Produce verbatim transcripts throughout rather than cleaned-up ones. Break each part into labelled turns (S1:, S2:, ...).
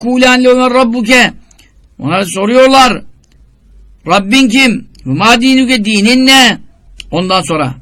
S1: Kulen lemen rabbuke. Ona soruyorlar. Rabbin kim? Ma dinuke, dinin ne? Ondan sonra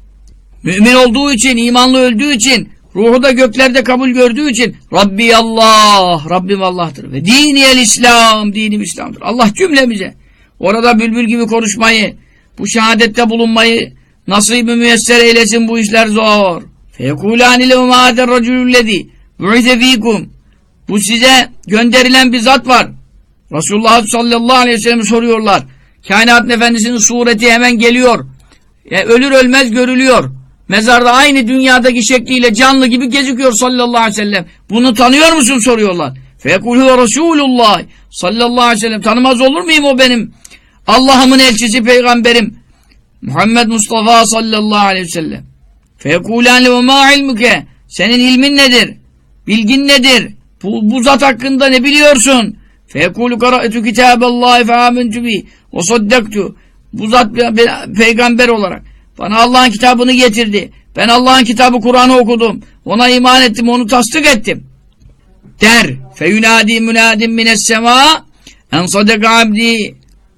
S1: mümin olduğu için, imanlı öldüğü için, ruhu da göklerde kabul gördüğü için Rabbi Allah, Rabbim Allah'tır. Ve diniyel İslam, dinim İslam'dır. Allah cümlemize orada bülbül gibi konuşmayı, bu şehadette bulunmayı nasip-i müyesser eylesin, bu işler zor. Feyekulâni lehu mâder racülüllezî bu'ise fîkum. Bu size gönderilen bir zat var. Resulullah sallallahu aleyhi ve sellem soruyorlar. Kainat Efendisi'nin sureti hemen geliyor. Yani ölür ölmez görülüyor. Mezarda aynı dünyadaki şekliyle canlı gibi gözüküyor sallallahu aleyhi ve sellem. Bunu tanıyor musun soruyorlar. Feyekulü Resulullah sallallahu aleyhi ve sellem. Tanımaz olur muyum, o benim Allah'ımın elçisi, peygamberim Muhammed Mustafa sallallahu aleyhi ve sellem. Feyekulâne ve mâ ilmuke. Senin ilmin nedir? Bilgin nedir? Bu, bu zat hakkında ne biliyorsun? Feyekulü kara'etu kitâballâhi fe âmentü bih ve saddaktu. Bu zat peygamber olarak bana Allah'ın kitabını getirdi. Ben Allah'ın kitabı Kur'an'ı okudum. Ona iman ettim, onu tasdik ettim der. Feyunâdî münâdim minessemâ en sadaka abdî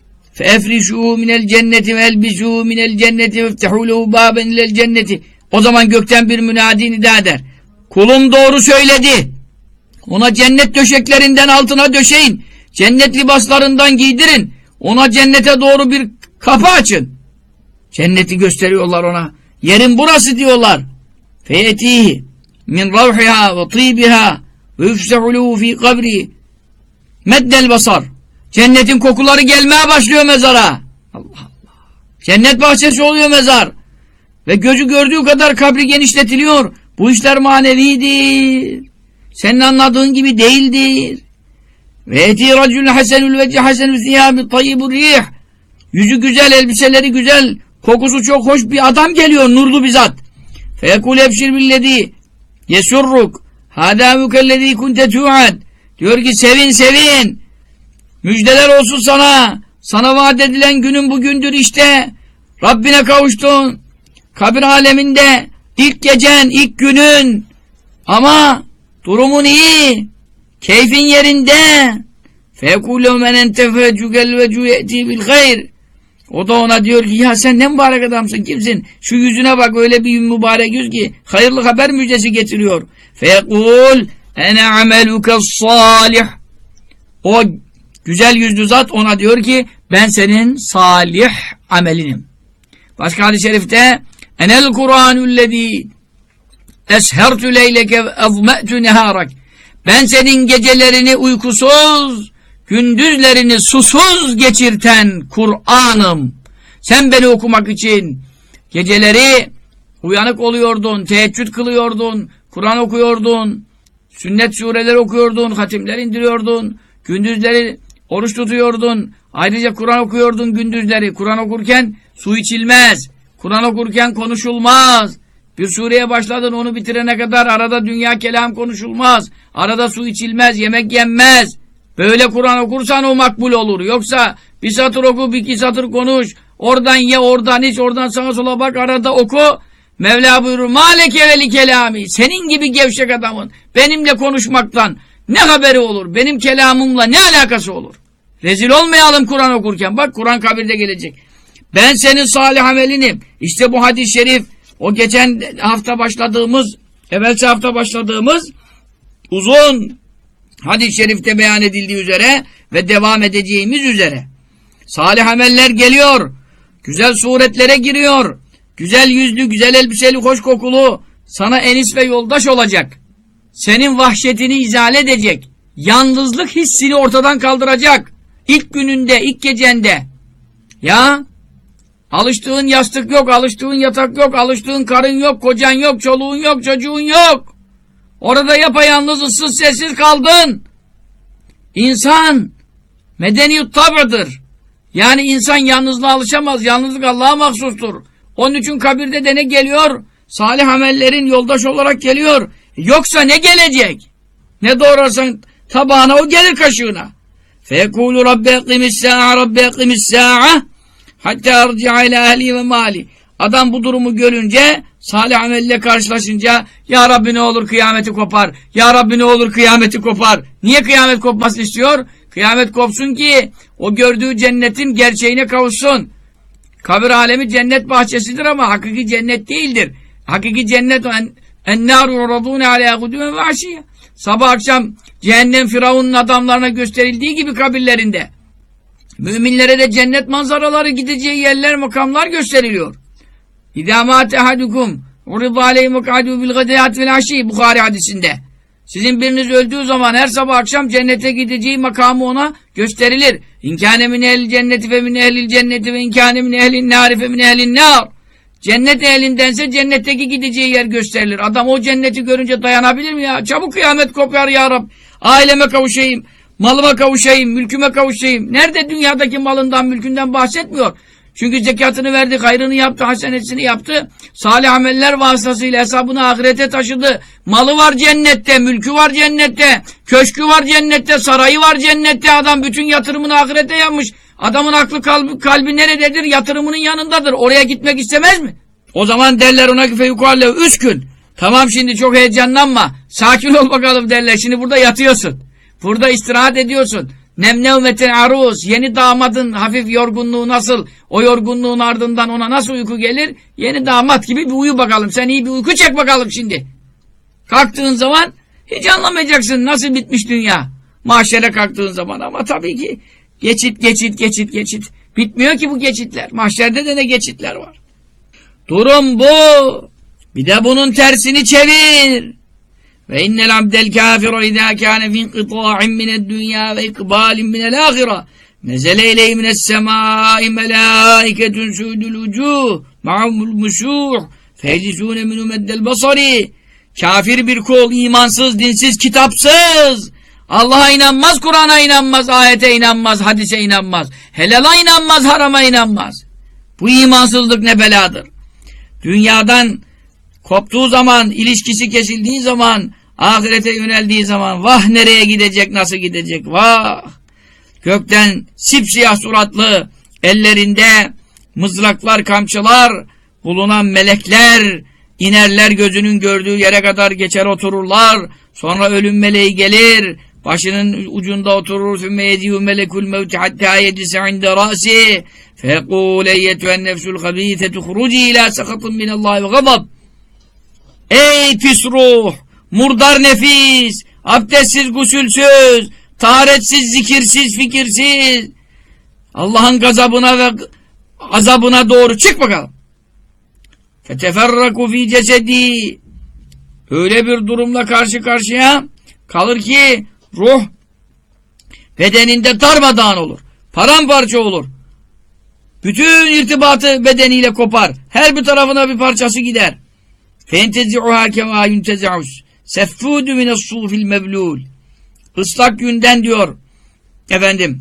S1: feefrişû minel cenneti ve elbisû minel cenneti ve iftehû lehu bâben ilel cenneti. O zaman gökten bir münâdî nida eder. Kulum doğru söyledi. Ona cennet döşeklerinden altına döşeyin. Cennet libaslarından giydirin. Ona cennete doğru bir kapı açın. Cenneti gösteriyorlar ona. Yerin burası diyorlar. Feyetihi min ravhiha ve tîbiha ve yufsehulû fî kabri meddel basar. Cennetin kokuları gelmeye başlıyor mezara. Allah Allah. Cennet bahçesi oluyor mezar. Ve gözü gördüğü kadar kabri genişletiliyor. Bu işler manevidir. Senin anladığın gibi değildir. Ve eti racül hasenül veci hasenül thiyâbi tayyibur rih. Yüzü güzel, elbiseleri güzel, kokusu çok hoş bir adam geliyor, nurlu bir zat. Feyekul ebşir billezî yesurruk hâdâ mükellezî kunte tu'ad. Diyor ki sevin sevin. Müjdeler olsun sana. Sana vaat edilen günün bugündür işte. Rabbine kavuştun. Kabir aleminde ilk gecen, ilk günün. Ama durumun iyi. Keyfin yerinde. Fekûlû men entefecükel vecû ye'tî bil hayr. O da ona diyor ki ya sen ne mübarek adamsın, kimsin? Şu yüzüne bak, öyle bir mübarek yüz ki hayırlı haber müjdesi getiriyor. Fekûl ene ameluke salih. O güzel yüzlü zat ona diyor ki ben senin salih amelinim. Başka hadis-i şerifte enel Kur'anüllezî eshertü leyleke ve azme'tü neharak. Ben senin gecelerini uykusuz, gündüzlerini susuz geçirten Kur'an'ım. Sen beni okumak için geceleri uyanık oluyordun, teheccüd kılıyordun, Kur'an okuyordun, sünnet sureleri okuyordun, hatimler indiriyordun, gündüzleri oruç tutuyordun, ayrıca Kur'an okuyordun gündüzleri. Kur'an okurken su içilmez, Kur'an okurken konuşulmaz. Bir sureye başladın, onu bitirene kadar arada dünya kelam konuşulmaz, arada su içilmez, yemek yenmez. Böyle Kur'an okursan o makbul olur. Yoksa bir satır oku, bir iki satır konuş, oradan ye, oradan iç, oradan sağa sola bak, arada oku. Mevla buyurur, mâleke veli kelâmi. Senin gibi gevşek adamın benimle konuşmaktan ne haberi olur? Benim kelamımla ne alakası olur? Rezil olmayalım Kur'an okurken. Bak Kur'an kabirde gelecek. Ben senin salih amelinim. İşte bu hadis-i şerif, o geçen hafta başladığımız, evvelsi hafta başladığımız uzun hadis-i şerifte beyan edildiği üzere ve devam edeceğimiz üzere salih ameller geliyor. Güzel suretlere giriyor. Güzel yüzlü, güzel elbiseli, hoş kokulu sana enis ve yoldaş olacak. Senin vahşetini izale edecek. Yalnızlık hissini ortadan kaldıracak. İlk gününde, ilk gecende. Ya alıştığın yastık yok, alıştığın yatak yok, alıştığın karın yok, kocan yok, çoluğun yok, çocuğun yok. Orada yapayalnız, ıssız, sessiz kaldın. İnsan medeni tabidir. Yani insan yalnızlığa alışamaz. Yalnızlık Allah'a mahsustur. Onun için kabirde de ne geliyor? Salih amellerin yoldaş olarak geliyor. Yoksa ne gelecek? Ne doğrarsan tabağına o gelir kaşığına. Fekûlü Rabbi ekimissâ'a, Rabbi ekimissâ'a hattâ erci'a ilâ ehli ve mâli. Adam bu durumu görünce salih amelle karşılaşınca ya Rabbi ne olur kıyameti kopar. Ya Rabbi ne olur kıyameti kopar. Niye kıyamet kopmasını istiyor? Kıyamet kopsun ki o gördüğü cennetin gerçeğine kavuşsun. Kabir alemi cennet bahçesidir ama hakiki cennet değildir. Hakiki cennet en-nâru yuradûne alâ gudûmen ve aşiyye. Sabah akşam cehennem Firavun'un adamlarına gösterildiği gibi kabirlerinde. Müminlere de cennet manzaraları, gideceği yerler, makamlar gösteriliyor. İzâ mâte ahadukum uridâ aleyhim mek'adû bil gadiyâti vel aşiyye Bukhari hadisinde. Sizin biriniz öldüğü zaman her sabah akşam cennete gideceği makamı ona gösterilir. İnkâne min ehlil cenneti fe min ehlil cenneti ve inkâne min ehlin nâri fe min ehlin nâr. Cennet ehlindense cennetteki gideceği yer gösterilir. Adam o cenneti görünce dayanabilir mi ya? Çabuk kıyamet kopar ya Rab. Aileme kavuşayım, malıma kavuşayım, mülküme kavuşayım. Nerede dünyadaki malından, mülkünden bahsetmiyor. Çünkü zekatını verdi, hayrını yaptı, hasenesini yaptı. Salih ameller vasıtasıyla hesabını ahirete taşıdı. Malı var cennette, mülkü var cennette, köşkü var cennette, sarayı var cennette. Adam bütün yatırımını ahirete yapmış. Adamın aklı kalbi, kalbi nerededir? Yatırımının yanındadır. Oraya gitmek istemez mi? O zaman derler ona ki feyukalle üç gün. Tamam şimdi çok heyecanlanma. Sakin ol bakalım derler. Şimdi burada yatıyorsun. Burada istirahat ediyorsun. Nemnevmeten aruz. Yeni damadın hafif yorgunluğu nasıl? O yorgunluğun ardından ona nasıl uyku gelir? Yeni damat gibi bir uyu bakalım. Sen iyi bir uyku çek bakalım şimdi. Kalktığın zaman hiç anlamayacaksın nasıl bitmiş dünya. Mahşere kalktığın zaman ama tabii ki geçit, geçit, geçit, geçit. Bitmiyor ki bu geçitler. Mahşerde de ne geçitler var. Durum bu. Bir de bunun tersini çevir. Ve innel abdel kâfiru idâ kâne fin qitâ'in mined dünya ve ikbâlin minel âhira. Nezele ileyhi mines semâi melâiketun su'dul vücûh ma'amul muşûh feycisûne minû meddel basari. Kafir bir kul, imansız, dinsiz, kitapsız. Allah'a inanmaz, Kur'an'a inanmaz, ayete inanmaz, hadise inanmaz. Helala inanmaz, harama inanmaz. Bu imansızlık ne beladır. Dünyadan koptuğu zaman, ilişkisi kesildiği zaman, ahirete yöneldiği zaman vah nereye gidecek, nasıl gidecek, vah! Gökten sipsiyah suratlı, ellerinde mızraklar, kamçılar bulunan melekler inerler, gözünün gördüğü yere kadar geçer otururlar. Sonra ölüm meleği gelir, başının ucunda oturur. ثُمَّ يَدِيهُ مَلَكُ الْمَوْتِ حَتَّى يَجْلِسَ عِنْدَ رَأْسِهِ فَيَقُولُ اَيَّتُهَا النَّفْسُ الْخَب۪يثَةُ خُرُوجِي اِلَى سَخَطٍ مِنَ اللّٰهِ وَغَضَبٍ. Ey pis ruh, murdar nefis, abdestsiz, gusülsüz, taharetsiz, zikirsiz, fikirsiz, Allah'ın gazabına ve azabına doğru çık bakalım. فَتَفَرَّكُ ف۪ي cesedi. Öyle bir durumla karşı karşıya kalır ki ruh bedeninde darmadağın olur, paramparça olur. Bütün irtibatı bedeniyle kopar. Her bir tarafına bir parçası gider. فَاِنْتَزِعُهَا كَمَا يُنْتَزِعُسْ سَفُّودُ مِنَ الصُّوفِ الْمَبْلُولِ. Islak günden diyor efendim,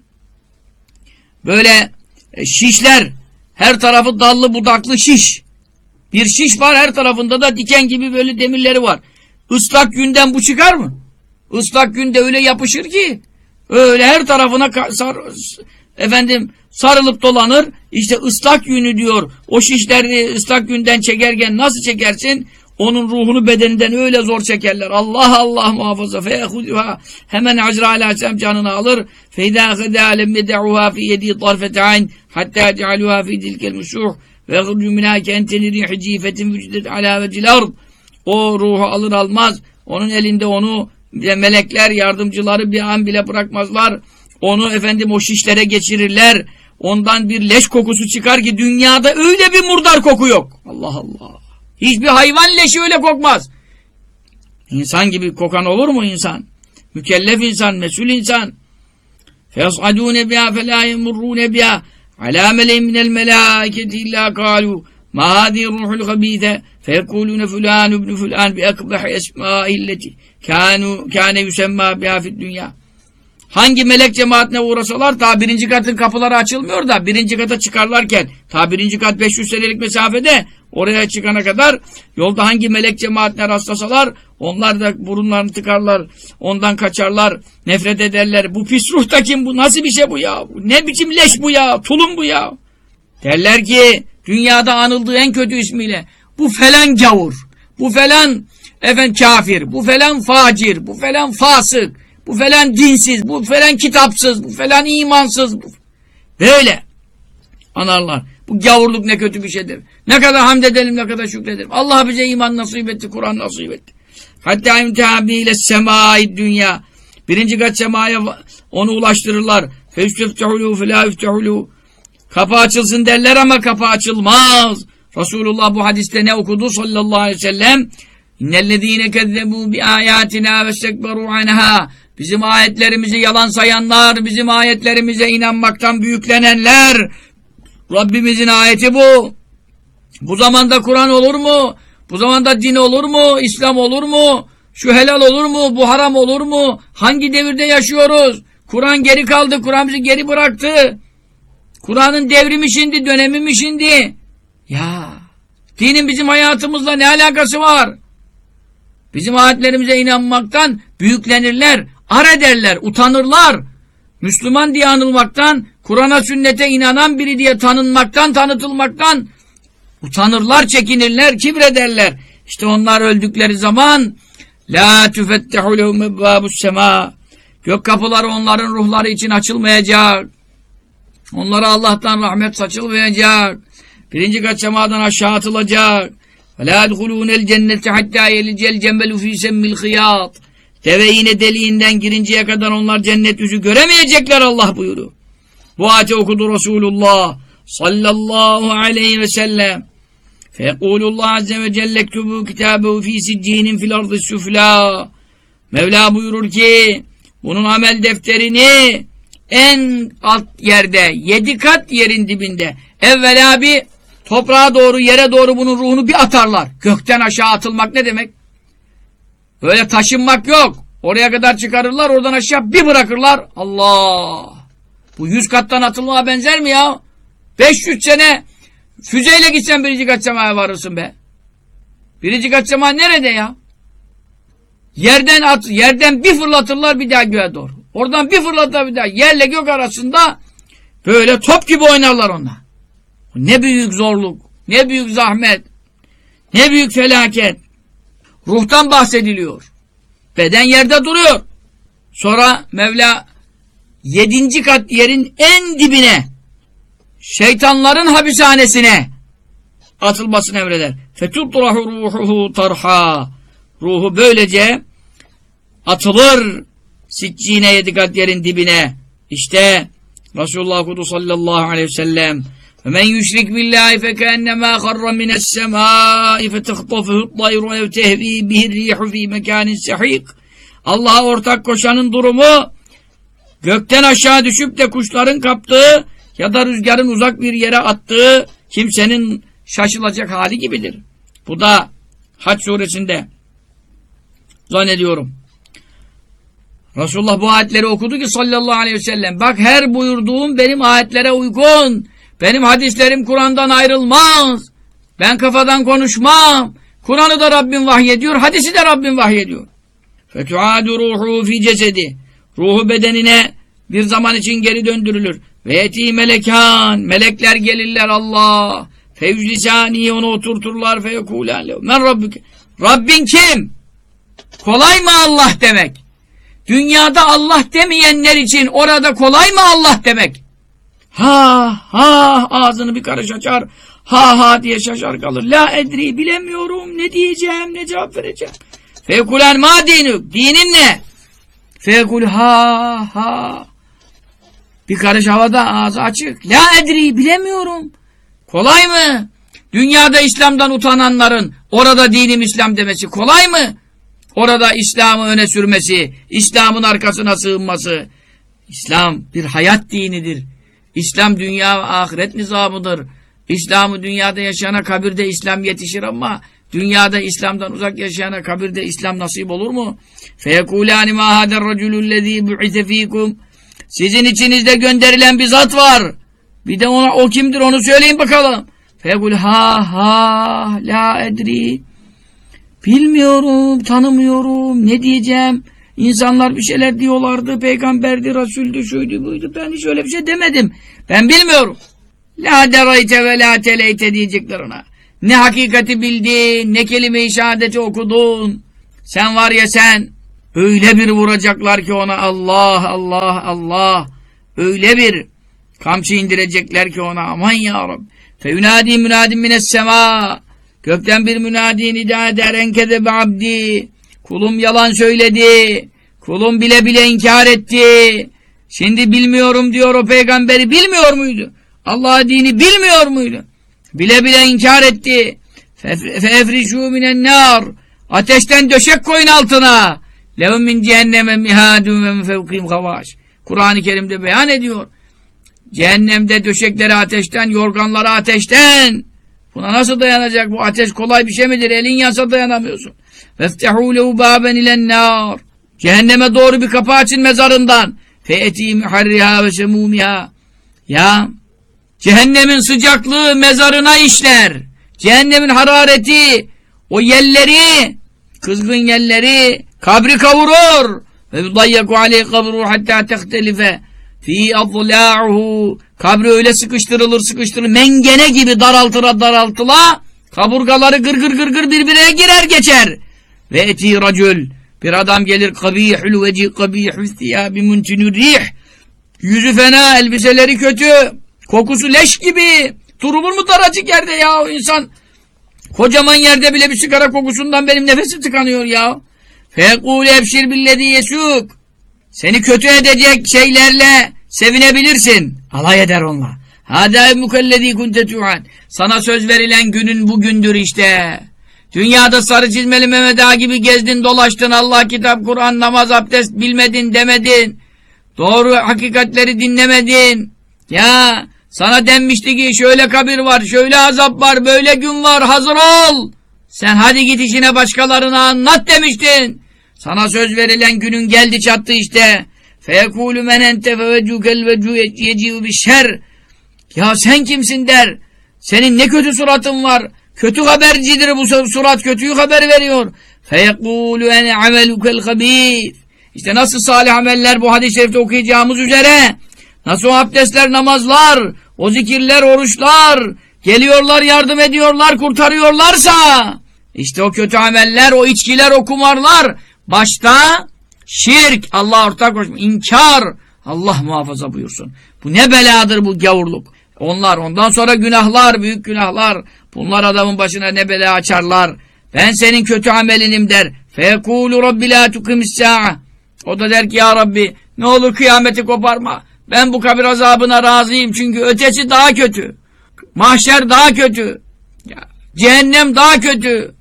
S1: böyle şişler, her tarafı dallı budaklı şiş. Bir şiş var, her tarafında da diken gibi böyle demirleri var. Islak günden bu çıkar mı? Islak günde öyle yapışır ki öyle her tarafına sar, efendim sarılıp dolanır. İşte ıslak yünü diyor. O şişleri ıslak günden çekerken nasıl çekersin? Onun ruhunu bedeninden öyle zor çekerler. Allah Allah muhafaza. Feyehuduha. Hemen Azrail aleyhisselam canını alır. Feyda gıdâ lem yede'uha fi yedî tarfete ayn hattâ cealuha fi dilkel muşûh ve gıdû minâ kenteni rihi cîfetin vücudet alâ vecil ard. O ruhu alır almaz. Onun elinde onu melekler, yardımcıları bir an bile bırakmazlar. Onu efendim o şişlere geçirirler. Ondan bir leş kokusu çıkar ki dünyada öyle bir murdar koku yok. Allah Allah. Hiçbir hayvan leşi öyle kokmaz. İnsan gibi kokan olur mu insan? Mükellef insan, mesul insan. فَيَصْعَدُونَ بِهَا فَلَا يَمُرُّونَ بِهَا عَلَى مَلَيْءٍ مِنَ الْمَلَائِكَةِ إِلَّا قَالُوا مَا هَذِهِ الرُّوحُ الْخَبِيثَةُ فَيَقُولُونَ فُلَانُ ابْنُ فُلَانُ بِأَكْبَحِ أَسْمَائِهِ الَّتِي كَانَ يُسَمَّى بِهَا فِي الدُّنْيَا. Hangi melek cemaatine uğrasalar ta birinci katın kapıları açılmıyor da birinci kata çıkarlarken ta birinci kat beş yüz senelik mesafede oraya çıkana kadar yolda hangi melek cemaatine rastlasalar onlar da burunlarını tıkarlar, ondan kaçarlar, nefret ederler. Bu pis ruh da kim bu? Nasıl bir şey bu ya? Ne biçim leş bu ya? Tulum bu ya? Derler ki dünyada anıldığı en kötü ismiyle bu falan gavur, bu falan efendim kafir, bu falan facir, bu falan fasık, bu falan dinsiz, bu falan kitapsız, bu falan imansız. Böyle anarlar. Bu gavurluk ne kötü bir şeydir. Ne kadar hamd edelim, ne kadar şükredelim. Allah bize iman nasip etti, Kur'an nasip etti. Hatta imtihabiyle semai dünya. Birinci kat semaya onu ulaştırırlar. Festüftehulu filâ üftehulu. Kapı açılsın derler ama kapı açılmaz. Resulullah bu hadiste ne okudu sallallahu aleyhi ve sellem? İnnellezîne kezzebû bi âyâtinâ ve stekberû anhâ. Bizim ayetlerimizi yalan sayanlar, bizim ayetlerimize inanmaktan büyüklenenler. Rabbimizin ayeti bu. Bu zamanda Kur'an olur mu? Bu zamanda din olur mu? İslam olur mu? Şu helal olur mu? Bu haram olur mu? Hangi devirde yaşıyoruz? Kur'an geri kaldı. Kur'an bizi geri bıraktı. Kur'an'ın devrimi şimdi, dönemi mi şimdi? Ya, dinin bizim hayatımızla ne alakası var? Bizim ayetlerimize inanmaktan büyüklenirler, ar ederler, utanırlar. Müslüman diye anılmaktan, Kur'an'a sünnete inanan biri diye tanınmaktan, tanıtılmaktan utanırlar, çekinirler, kibrederler. İşte onlar öldükleri zaman la tufettehu lehum ebvâbus semâ. Gök kapıları onların ruhları için açılmayacak. Onlara Allah'tan rahmet saçılmayacak. Birinci kat semadan aşağı atılacak. Ve lâ edhulûnel cennete hattâ yelicel cembelu fî semmil hıyât. Deve iğne deliğinden girinceye kadar onlar cennet yüzü göremeyecekler Allah buyuruyor. Bu ayeti okudu Resulullah sallallahu aleyhi ve sellem. Feyekulullah azze ve celle ektubu kitabehu fî siccînin fil ardı süflâ. Mevla buyurur ki bunun amel defterini en alt yerde, yedi kat yerin dibinde evvela bir toprağa doğru, yere doğru bunun ruhunu bir atarlar. Gökten aşağı atılmak ne demek? Böyle taşınmak yok. Oraya kadar çıkarırlar, oradan aşağı bir bırakırlar. Allah! Bu yüz kattan atılmaya benzer mi ya? beş yüz sene füzeyle gitsen birinci kat semaya varırsın be. Birinci kat sema nerede ya? Yerden at, yerden bir fırlatırlar bir daha göğe doğru. Oradan bir fırlatırlar bir daha. Yerle gök arasında böyle top gibi oynarlar onlar. Ne büyük zorluk, ne büyük zahmet, ne büyük felaket. Ruhtan bahsediliyor. Beden yerde duruyor. Sonra Mevla yedinci kat yerin en dibine, şeytanların hapishanesine atılmasını emreder. Fetutrahu ruhuhu tarha. Ruhu böylece atılır siccine, yedi kat yerin dibine. İşte Resulullah okudu sallallahu aleyhi ve sellem. وَمَنْ يُشْرِكْ بِاللّٰهِ فَكَأَنَّمَا خَرَّ مِنَ السَّمَاءِ فَتَخْطَفُهُ الطَّيْرُ اَوْ تَهْوِي بِهِ الرِّيحُ ف۪ي مَكَانٍ سَحِيقٍ. Allah'a ortak koşanın durumu gökten aşağı düşüp de kuşların kaptığı ya da rüzgarın uzak bir yere attığı kimsenin şaşılacak hali gibidir. Bu da Hac suresinde zannediyorum. Resulullah bu ayetleri okudu ki sallallahu aleyhi ve sellem, bak her buyurduğum benim ayetlere uygun. Benim hadislerim Kur'an'dan ayrılmaz. Ben kafadan konuşmam. Kur'an'ı da Rabbim vahyediyor, hadisi de Rabbim vahyediyor. فَتُعَادُ رُوحُ فِي cesedi. Ruhu bedenine bir zaman için geri döndürülür. Ve yeti melekan. Melekler gelirler Allah. Fevclisani onu oturturlar. Feyekûlâ lehu. Men Rabbike. Rabbin kim? Kolay mı Allah demek? Dünyada Allah demeyenler için orada kolay mı Allah demek? Ha ha ağzını bir karış açar. Ha ha diye şaşar kalır. La edri bilemiyorum. Ne diyeceğim, ne cevap vereceğim. Feykulen ma dinuk. Dinin ne? Feykul ha ha. Bir karış havada ağzı açık. La edri bilemiyorum. Kolay mı? Dünyada İslam'dan utananların orada dinim İslam demesi kolay mı? Orada İslam'ı öne sürmesi, İslam'ın arkasına sığınması. İslam bir hayat dinidir. İslam dünya ve ahiret nizamıdır. İslam'ı dünyada yaşayana kabirde İslam yetişir ama dünyada İslam'dan uzak yaşayana kabirde İslam nasip olur mu? فَيَكُولَانِ مَا هَذَا الرَّجُلُ الَّذ۪ي بُعِثَ ف۪يكُمْ. Sizin içinizde gönderilen bir zat var. Bir de ona o kimdir onu söyleyin bakalım. فَيَكُولْ ha ha la edri. Bilmiyorum, tanımıyorum, ne diyeceğim? İnsanlar bir şeyler diyorlardı, peygamberdi, rasuldü, şuydu, buydu. Ben hiç öyle bir şey demedim. Ben bilmiyorum. La derayte ve la teleyte diyecekler ona. ne hakikati bildin, ne kelime-i şehadeti okudun. Sen var ya sen, öyle bir vuracaklar ki ona Allah, Allah, Allah. Öyle bir kamçı indirecekler ki ona, aman ya Rabbi. Feyunâdî münâdim minessemâ. Gökten bir münâdî nida eder, enkezebe abdi. Kulum yalan söyledi. Kulum bile bile inkar etti. Şimdi bilmiyorum diyor, o peygamberi bilmiyor muydu? Allah'ın dini bilmiyor muydu? Bile bile inkar etti. Fefrişû minennâr. Ateşten döşek koyun altına. Lehum min cehenneme mihâdun ve min fevkîm gavâş. Kur'an-ı Kerim'de beyan ediyor. Cehennemde döşekleri ateşten, yorganları ateşten. Buna nasıl dayanacak? Bu ateş kolay bir şey midir? Elin yansa dayanamıyorsun. Feftehû lehu bâben ilennâr. Cehenneme doğru bir kapı açın mezarından. Fe'etî muharrihâ ve semûmihâ. Ya, cehennemin sıcaklığı mezarına işler. Cehennemin harareti, o yelleri, kızgın yelleri kabri kavurur. Ve yudayyaku aleyh kabruhu hattâ tehtelife fî adlâ'uhu. Kabri öyle sıkıştırılır sıkıştırılır. Mengene gibi daraltıra daraltıla kaburgaları gır gır gır gır birbirine girer geçer. Ve eti racül. Bir adam gelir, kabîhül vecî kabîhül thiyâbi muntinur rih. Yüzü fena, elbiseleri kötü. Kokusu leş gibi. Durulur mu daracık yerde ya o insan? Kocaman yerde bile bir sigara kokusundan benim nefesim tıkanıyor ya. Fekûl ebşir billezî yesûk. Seni kötü edecek şeylerle sevinebilirsin. Alay eder onunla. Hâdâ mukellezî kunte tu'an. Sana söz verilen günün bugündür işte. Dünyada sarı çizmeli Mehmet Ağa gibi gezdin dolaştın. Allah, kitap, Kur'an, namaz, abdest bilmedin demedin. Doğru hakikatleri dinlemedin. Ya sana denmişti ki şöyle kabir var, şöyle azap var, böyle gün var, hazır ol. Sen hadi git işine, başkalarına anlat demiştin. Sana söz verilen günün geldi çattı işte. فَيَكُولُ مَنْ اَنْتَ فَوَجُّكَ الْوَجُّ يَجِيُّ بِشَّرٍ. Ya sen kimsin der. Senin ne kötü suratın var. Kötü habercidir bu surat, kötüyü haber veriyor. فَيَقُولُ اَنَ عَمَلُكَ الْخَب۪يث. İşte nasıl salih ameller bu hadis-i şerifte okuyacağımız üzere. Nasıl o abdestler, namazlar, o zikirler, oruçlar, geliyorlar, yardım ediyorlar, kurtarıyorlarsa, işte o kötü ameller, o içkiler, o kumarlar, başta şirk, Allah ortak koşma, inkar, Allah muhafaza buyursun. Bu ne beladır bu gavurluk. Onlar, ondan sonra günahlar, büyük günahlar, bunlar adamın başına ne bela açarlar. Ben senin kötü amelinim der. فَيَقُولُ رَبِّ لَا تُقِمِ السَّاعَةِ. O da der ki ya Rabbi ne olur kıyameti koparma. Ben bu kabir azabına razıyım çünkü ötesi daha kötü. Mahşer daha kötü. Ya, cehennem daha kötü.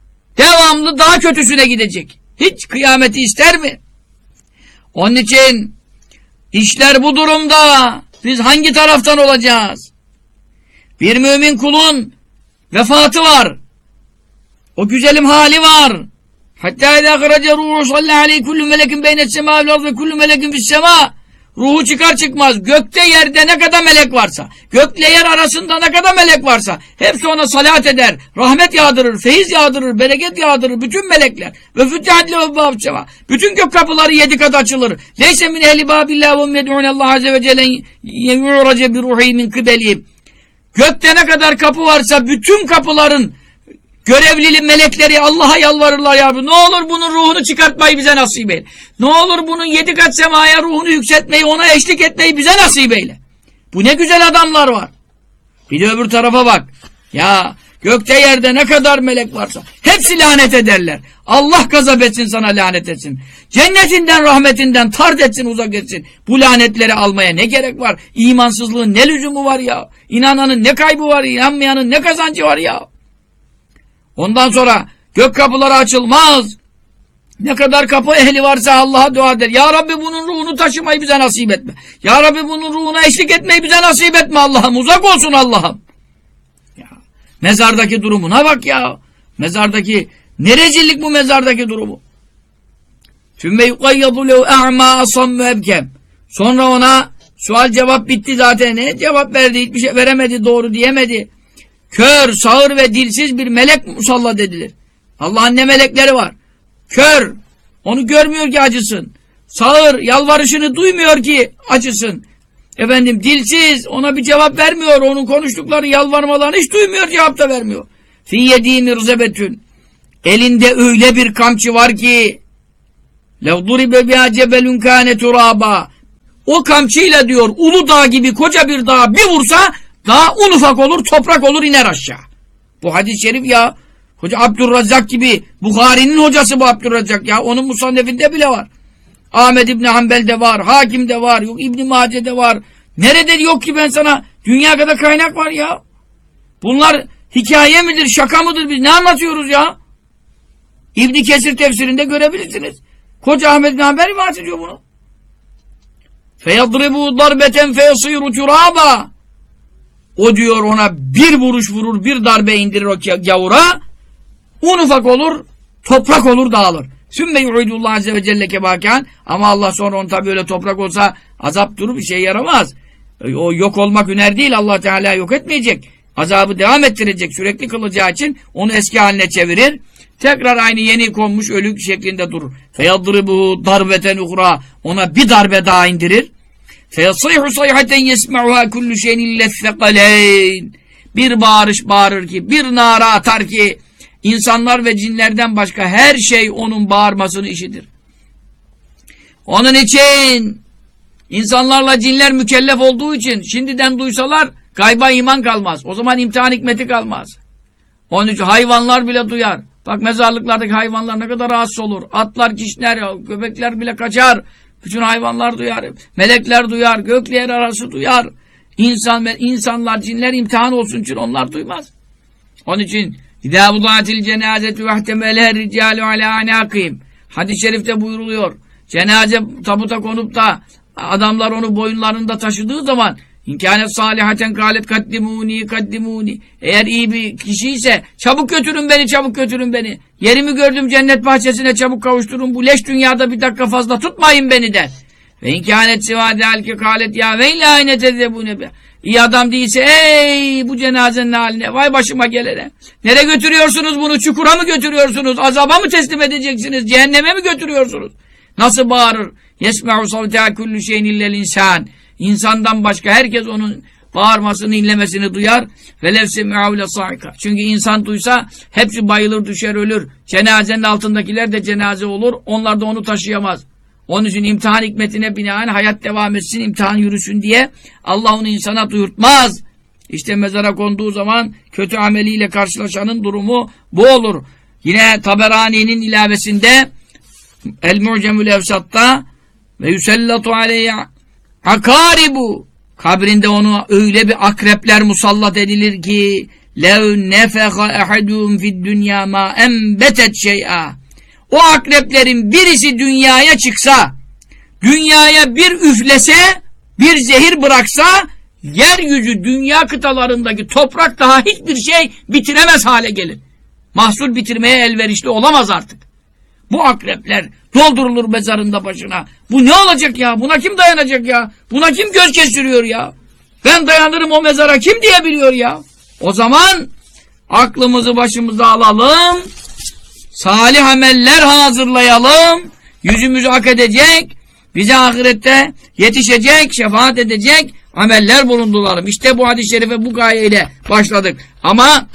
S1: Devamlı daha kötüsüne gidecek. Hiç kıyameti ister mi? Onun için işler bu durumda. Biz hangi taraftan olacağız? Bir mümin kulun vefatı var. O güzelim hali var. Hatta idâ garace ruhu sallallahu aleyhi kullu melekin beynet semâ vel arz ve kullu melekin fis semâ. Ruhu çıkar çıkmaz gökte yerde ne kadar melek varsa, gökle yer arasında ne kadar melek varsa hepsi ona salat eder, rahmet yağdırır, feyiz yağdırır, bereket yağdırır bütün melekler. Ve füttihat lehu bâb sema. Bütün gök kapıları yedi kat açılır. Leyse min ehli bâbillâh ve hum yed'ûnellâh azze ve celle yu'race bi ruhî min kıbelî. Gökte ne kadar kapı varsa bütün kapıların görevlili melekleri Allah'a yalvarırlar ya Rabbi. Ne olur bunun ruhunu çıkartmayı bize nasip eyle. Ne olur bunun yedi kat semaya ruhunu yükseltmeyi, ona eşlik etmeyi bize nasip eyle. Bu ne güzel adamlar var. Bir de öbür tarafa bak. Ya gökte yerde ne kadar melek varsa hepsi lanet ederler. Allah gazap etsin, sana lanet etsin. Cennetinden, rahmetinden tard etsin, uzak etsin. Bu lanetleri almaya ne gerek var? İmansızlığın ne lüzumu var ya? İnananın ne kaybı var? İnanmayanın ne kazancı var ya? Ondan sonra gök kapıları açılmaz. Ne kadar kapı ehli varsa Allah'a dua eder. Ya Rabbi bunun ruhunu taşımayı bize nasip etme. Ya Rabbi bunun ruhuna eşlik etmeyi bize nasip etme Allah'ım. Uzak olsun Allah'ım. Ya, mezardaki durumuna bak ya. Mezardaki ne rezillik bu mezardaki durumu. Sümme yukayyadu lehu a'ma asam müebkem. Sonra ona sual cevap bitti zaten. Ne cevap verdi? Hiçbir şey veremedi, doğru diyemedi. Kör, sağır ve dilsiz bir melek musallat edilir. Allah'ın ne melekleri var. Kör, onu görmüyor ki acısın. Sağır, yalvarışını duymuyor ki acısın. Efendim dilsiz, ona bir cevap vermiyor. Onun konuştukları, yalvarmalarını hiç duymuyor, cevap da vermiyor. Fi yedi mirzebetün. Elinde öyle bir kamçı var ki lev duribe biha cebelun kâne turâba. O kamçıyla diyor Uludağ gibi koca bir dağa bir vursa dağ un ufak olur, toprak olur, iner aşağı. Bu hadis-i şerif ya. Hoca Abdurrazzak gibi, Bukhari'nin hocası bu Abdurrazzak ya. Onun musannefinde bile var. Ahmed İbni Hanbel'de var, Hakim'de var, yok İbni Mace'de var. Nerede yok ki ben sana? Dünya kadar kaynak var ya. Bunlar hikaye midir, şaka mıdır? Biz ne anlatıyoruz ya? İbni Kesir tefsirinde görebilirsiniz. Koca Ahmed İbni Hanbel rivayet ediyor bunu. فَيَضْرِبُوا ضَرْبَةً فَيَصِيرُ تُرَابًا. O diyor ona bir vuruş vurur, bir darbe indirir o gavura. Un ufak olur, toprak olur, dağılır. Sümme yu'idullah azze ve celle kebakan. Ama Allah sonra onu tabi öyle toprak olsa azap durup bir şey yaramaz. O yok olmak hüner değil. Allah Teala yok etmeyecek. Azabı devam ettirecek. Sürekli kılacağı için onu eski haline çevirir. Tekrar aynı yeni konmuş ölü şeklinde durur. Feyadribuhu darbeten uhra. Ona bir darbe daha indirir. Feyasayhu sayhaten yesma'uha kullu şeyin illethekaleyn. Bir bağırış bağırır ki, bir nara atar ki insanlar ve cinlerden başka her şey onun bağırmasını işitir. Onun için insanlarla cinler mükellef olduğu için şimdiden duysalar gayba iman kalmaz. O zaman imtihan hikmeti kalmaz. Onun için hayvanlar bile duyar. Bak mezarlıklardaki hayvanlar ne kadar rahatsız olur. Atlar, kişner, köpekler bile kaçar. Bütün hayvanlar duyar. Melekler duyar. Gökle yer arası duyar. İnsan ve insanlar, cinler imtihan olsun için onlar duymaz. Onun için İzâ vudâtil cenâzetü vehtemeleher ricâlu alâ anâkîm. Hadis-i şerifte buyuruluyor. Cenaze tabuta konup da adamlar onu boyunlarında taşıdığı zaman İnkânet sâlihaten kâlet kaddimûni kaddimûni. Eğer iyi bir kişiyse çabuk götürün beni, çabuk götürün beni. Yerimi gördüm cennet bahçesine, çabuk kavuşturun. Bu leş dünyada bir dakika fazla tutmayın beni der. Ve inkânet sivâdâl ki kâlet ya veylâ ayne tezzebûne be. İyi adam değilse ey bu cenazenin haline, vay başıma gelene. Nereye götürüyorsunuz bunu? Çukura mı götürüyorsunuz? Azaba mı teslim edeceksiniz? Cehenneme mi götürüyorsunuz? Nasıl bağırır? Yesme'u savtâ kullu şeyin illel insan. İnsandan başka herkes onun bağırmasını, inlemesini duyar. Velev semi'avle sa'ika. Çünkü insan duysa hepsi bayılır, düşer, ölür. Cenazenin altındakiler de cenaze olur. Onlar da onu taşıyamaz. Onun için imtihan hikmetine binaen hayat devam etsin, imtihan yürüsün diye Allah onu insana duyurtmaz. İşte mezara konduğu zaman kötü ameliyle karşılaşanın durumu bu olur. Yine Taberani'nin ilavesinde El-Mu'cemül Evsat'ta ve yusellatu aleyye akaribu, kabrinde onu öyle bir akrepler musallat edilir ki lev nefeha ehadum fid dünya ma enbetet şey'a. O akreplerin birisi dünyaya çıksa, dünyaya bir üflese, bir zehir bıraksa, yeryüzü dünya kıtalarındaki toprak daha hiçbir şey bitiremez hale gelir. Mahsul bitirmeye elverişli olamaz artık. Bu akrepler doldurulur mezarında başına. Bu ne olacak ya? Buna kim dayanacak ya? Buna kim göz kestiriyor ya? Ben dayanırım o mezara kim diyebiliyor ya? O zaman aklımızı başımıza alalım. Salih ameller hazırlayalım. Yüzümüzü hak edecek, bize ahirette yetişecek, şefaat edecek ameller bulundularım. İşte bu hadis-i şerife bu gayeyle başladık. Ama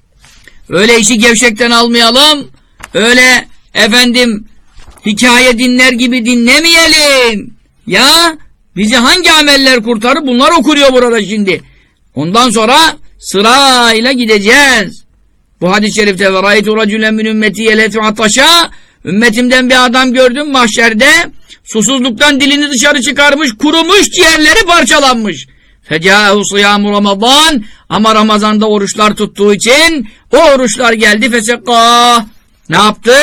S1: öyle işi gevşekten almayalım. Öyle efendim hikaye dinler gibi dinlemeyelim. Ya bizi hangi ameller kurtarır? Bunlar okunuyor burada şimdi. Ondan sonra sırayla gideceğiz. Bu hadis-i şerifte ve râitu racülen min ümmeti yeletu ataşa, ümmetimden bir adam gördüm mahşerde susuzluktan dilini dışarı çıkarmış, kurumuş, ciğerleri parçalanmış. Fecâhu sıyâmu Ramazan, ama Ramazan'da oruçlar tuttuğu için o oruçlar geldi. Fesekkâh, ne yaptı?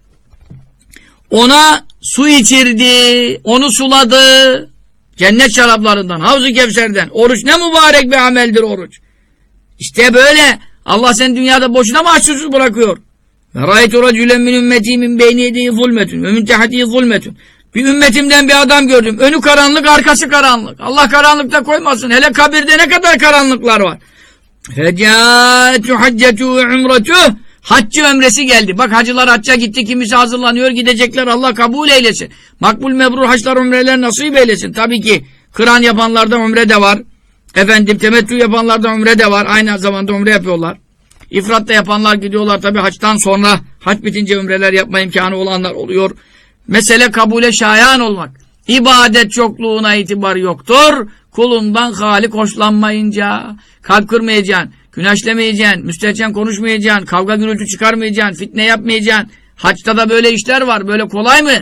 S1: Ona su içirdi, onu suladı. Cennet şaraplarından, Havz-ı Kevser'den. Oruç ne mübarek bir ameldir oruç. İşte böyle. Allah seni dünyada boşuna mı açsız bırakıyor? Ve râitu racülen min ümmeti min beyni yedihi zulmetun ve min tehtihi zulmetun. Bir ümmetimden bir adam gördüm. Önü karanlık, arkası karanlık. Allah karanlıkta koymasın. Hele kabirde ne kadar karanlıklar var. Fecâtu haccetu umretuh. Haccı ömresi geldi. Bak hacılar hacca gitti. Kimisi hazırlanıyor. Gidecekler. Allah kabul eylesin. Makbul mebrur haçlar, umreler nasip eylesin. Tabii ki kıran yapanlarda umre de var. Efendim temettü yapanlarda umre de var. Aynı zamanda umre yapıyorlar. İfrat da yapanlar gidiyorlar tabi haçtan sonra. Haç bitince ümreler yapma imkanı olanlar oluyor. Mesele kabule şayan olmak. İbadet çokluğuna itibar yoktur. Kulundan halik hoşlanmayınca, kalp kırmayacaksın, güneşlemeyeceksin, müstehcen konuşmayacaksın, kavga gürültü çıkarmayacaksın, fitne yapmayacaksın. Haçta da böyle işler var. Böyle kolay mı?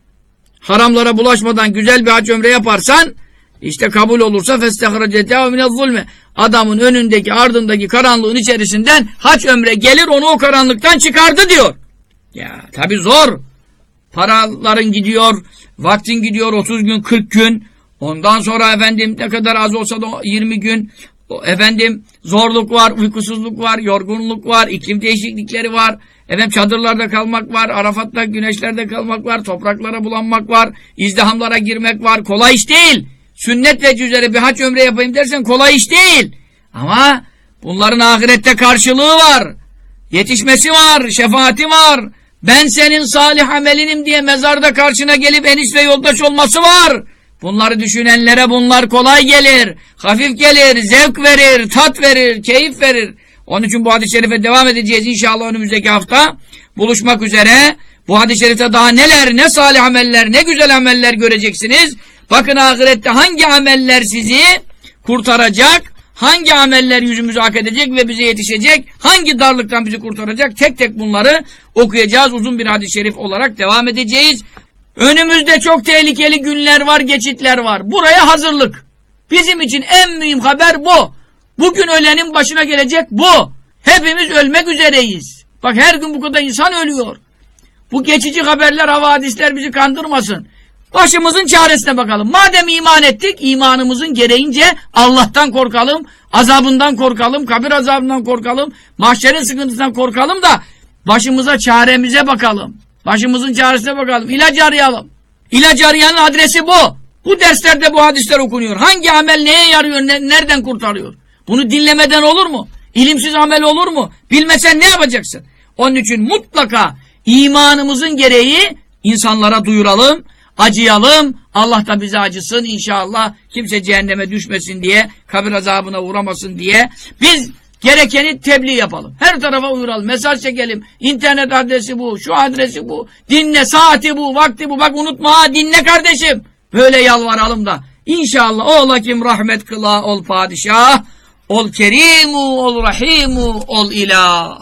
S1: Haramlara bulaşmadan güzel bir hac ömre yaparsan işte kabul olursa festehrecetâhu minez-zulme. Adamın önündeki ardındaki karanlığın içerisinden hac ömre gelir onu o karanlıktan çıkardı diyor. Ya tabi zor. Paraların gidiyor, vaktin gidiyor otuz gün, kırk gün. Ondan sonra efendim ne kadar az olsa da yirmi gün. Efendim zorluk var, uykusuzluk var, yorgunluk var, iklim değişiklikleri var. Efendim çadırlarda kalmak var, Arafat'ta güneşlerde kalmak var, topraklara bulanmak var, izdihamlara girmek var. Kolay iş değil. Sünnet ve üzere bir hac ömre yapayım dersen kolay iş değil. Ama bunların ahirette karşılığı var. Yetişmesi var, şefaati var. Ben senin salih amelinim diye mezarda karşına gelip enis ve yoldaş olması var. Bunları düşünenlere bunlar kolay gelir, hafif gelir, zevk verir, tat verir, keyif verir. Onun için bu hadis-i şerife devam edeceğiz inşallah önümüzdeki hafta. Buluşmak üzere. Bu hadis-i şerifte daha neler, ne salih ameller, ne güzel ameller göreceksiniz. Bakın ahirette hangi ameller sizi kurtaracak, hangi ameller yüzümüzü hak edecek ve bize yetişecek, hangi darlıktan bizi kurtaracak, tek tek bunları okuyacağız. Uzun bir hadis-i şerif olarak devam edeceğiz. Önümüzde çok tehlikeli günler var, geçitler var. Buraya hazırlık. Bizim için en mühim haber bu. Bugün ölenin başına gelecek bu. Hepimiz ölmek üzereyiz. Bak her gün bu kadar insan ölüyor. Bu geçici haberler, havadisler bizi kandırmasın. Başımızın çaresine bakalım. Madem iman ettik, imanımızın gereğince Allah'tan korkalım, azabından korkalım, kabir azabından korkalım, mahşerin sıkıntısından korkalım da başımıza, çaremize bakalım. Başımızın çaresine bakalım. İlaç arayalım. İlaç arayanın adresi bu. Bu derslerde bu hadisler okunuyor. Hangi amel neye yarıyor, ne, nereden kurtarıyor? Bunu dinlemeden olur mu? İlimsiz amel olur mu? Bilmesen ne yapacaksın? Onun için mutlaka imanımızın gereği insanlara duyuralım, acıyalım. Allah da bize acısın inşallah. Kimse cehenneme düşmesin diye, kabir azabına uğramasın diye. Biz gerekeni tebliğ yapalım. Her tarafa uyuralım. Mesaj çekelim. İnternet adresi bu, şu adresi bu. Dinle, saati bu, vakti bu. Bak unutma ha, dinle kardeşim. Böyle yalvaralım da. İnşallah ola kim rahmet kıla, ol padişah, ol kerimu, ol rahimu, ol ilah.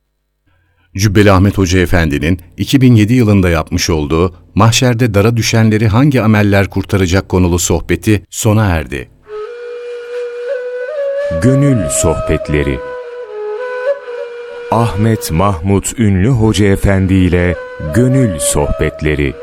S2: Cübbeli Ahmet Hoca Efendi'nin iki bin yedi yılında yapmış olduğu Mahşerde Dara Düşenleri Hangi Ameller Kurtaracak konulu sohbeti sona erdi.
S3: Gönül Sohbetleri Ahmet Mahmut Ünlü Hoca Efendi ile Gönül Sohbetleri.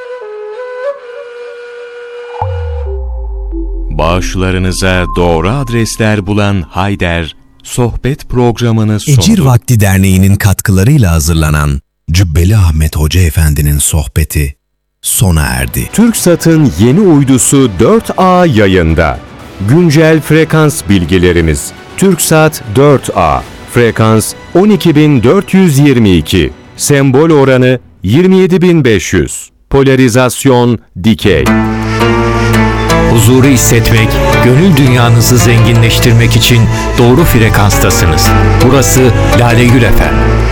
S3: Bağışlarınıza doğru adresler bulan Hayder, sohbet programını sundu.
S4: Ecir Vakti Derneği'nin katkılarıyla hazırlanan Cübbeli Ahmet Hoca Efendi'nin sohbeti sona erdi.
S3: TürkSat'ın yeni uydusu dört A yayında. Güncel frekans bilgilerimiz. TürkSat dört A. Frekans on iki bin dört yüz yirmi iki. Sembol oranı yirmi yedi bin beş yüz. Polarizasyon dikey.
S5: Huzuru hissetmek, gönül dünyanızı zenginleştirmek için doğru frekanstasınız. Burası Lale Gül F M.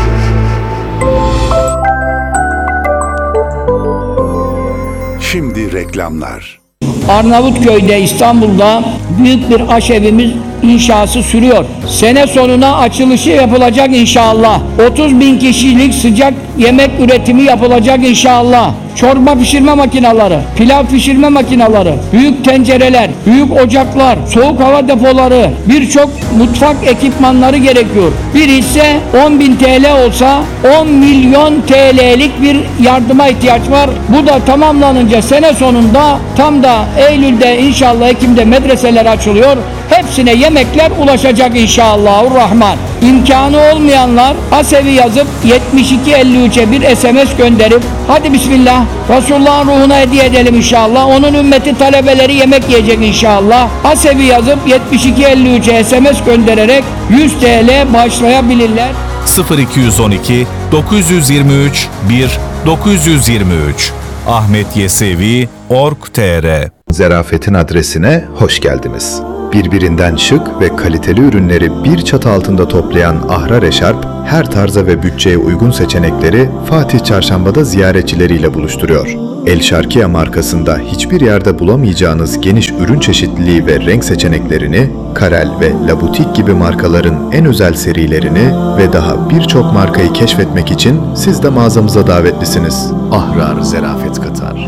S6: Şimdi reklamlar.
S1: Arnavutköy'de, İstanbul'da büyük bir aşevimiz inşası sürüyor. Sene sonuna açılışı yapılacak inşallah. otuz bin kişilik sıcak yemek üretimi yapılacak inşallah. Çorba pişirme makineleri, pilav pişirme makineleri, büyük tencereler, büyük ocaklar, soğuk hava depoları, birçok mutfak ekipmanları gerekiyor. Bir hisse on bin T L olsa on milyon T L'lik bir yardıma ihtiyaç var. Bu da tamamlanınca sene sonunda tam da Eylül'de inşallah Ekim'de medreseler açılıyor. Hepsine yemekler ulaşacak inşallahurrahman. İmkanı olmayanlar Asevi yazıp yetmiş iki elli üçe bir S M S gönderip hadi bismillah Resulullah'ın ruhuna hediye edelim inşallah. Onun ümmeti talebeleri yemek yiyecek inşallah. Asevi yazıp yetmiş iki elli üçe S M S göndererek yüz T L bağışlayabilirler.
S7: sıfır iki yüz on iki dokuz yüz yirmi üç bir dokuz yüz yirmi üç ahmetyesevi nokta org nokta tr.
S6: Zerafetin adresine hoş geldiniz. Birbirinden şık ve kaliteli ürünleri bir çatı altında toplayan Ahrar Eşarp, her tarza ve bütçeye uygun seçenekleri Fatih Çarşamba'da ziyaretçileriyle buluşturuyor. El Şarkiye markasında hiçbir yerde bulamayacağınız geniş ürün çeşitliliği ve renk seçeneklerini, Karel ve Labutik gibi markaların en özel serilerini ve daha birçok markayı keşfetmek için siz de mağazamıza davetlisiniz. Ahrar zarafet katar.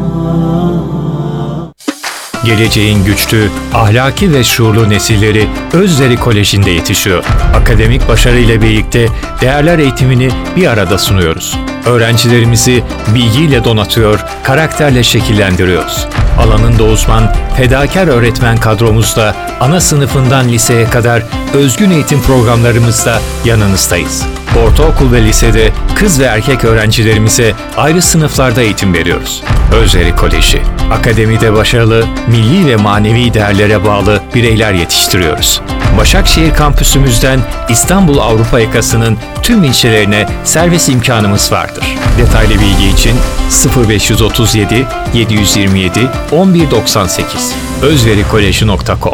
S5: Geleceğin güçlü, ahlaki ve şuurlu nesilleri Özveri Koleji'nde yetişiyor. Akademik başarıyla birlikte değerler eğitimini bir arada sunuyoruz. Öğrencilerimizi bilgiyle donatıyor, karakterle şekillendiriyoruz. Alanında uzman, fedakar öğretmen kadromuzla ana sınıfından liseye kadar özgün eğitim programlarımızda yanınızdayız. Ortaokul ve lisede kız ve erkek öğrencilerimize ayrı sınıflarda eğitim veriyoruz. Özveri Koleji, akademide başarılı, milli ve manevi değerlere bağlı bireyler yetiştiriyoruz. Başakşehir kampüsümüzden İstanbul Avrupa yakasının tüm ilçelerine servis imkanımız vardır. Detaylı bilgi için sıfır beş otuz yedi yedi yüz yirmi yedi on bir doksan sekiz özverikoleji nokta com.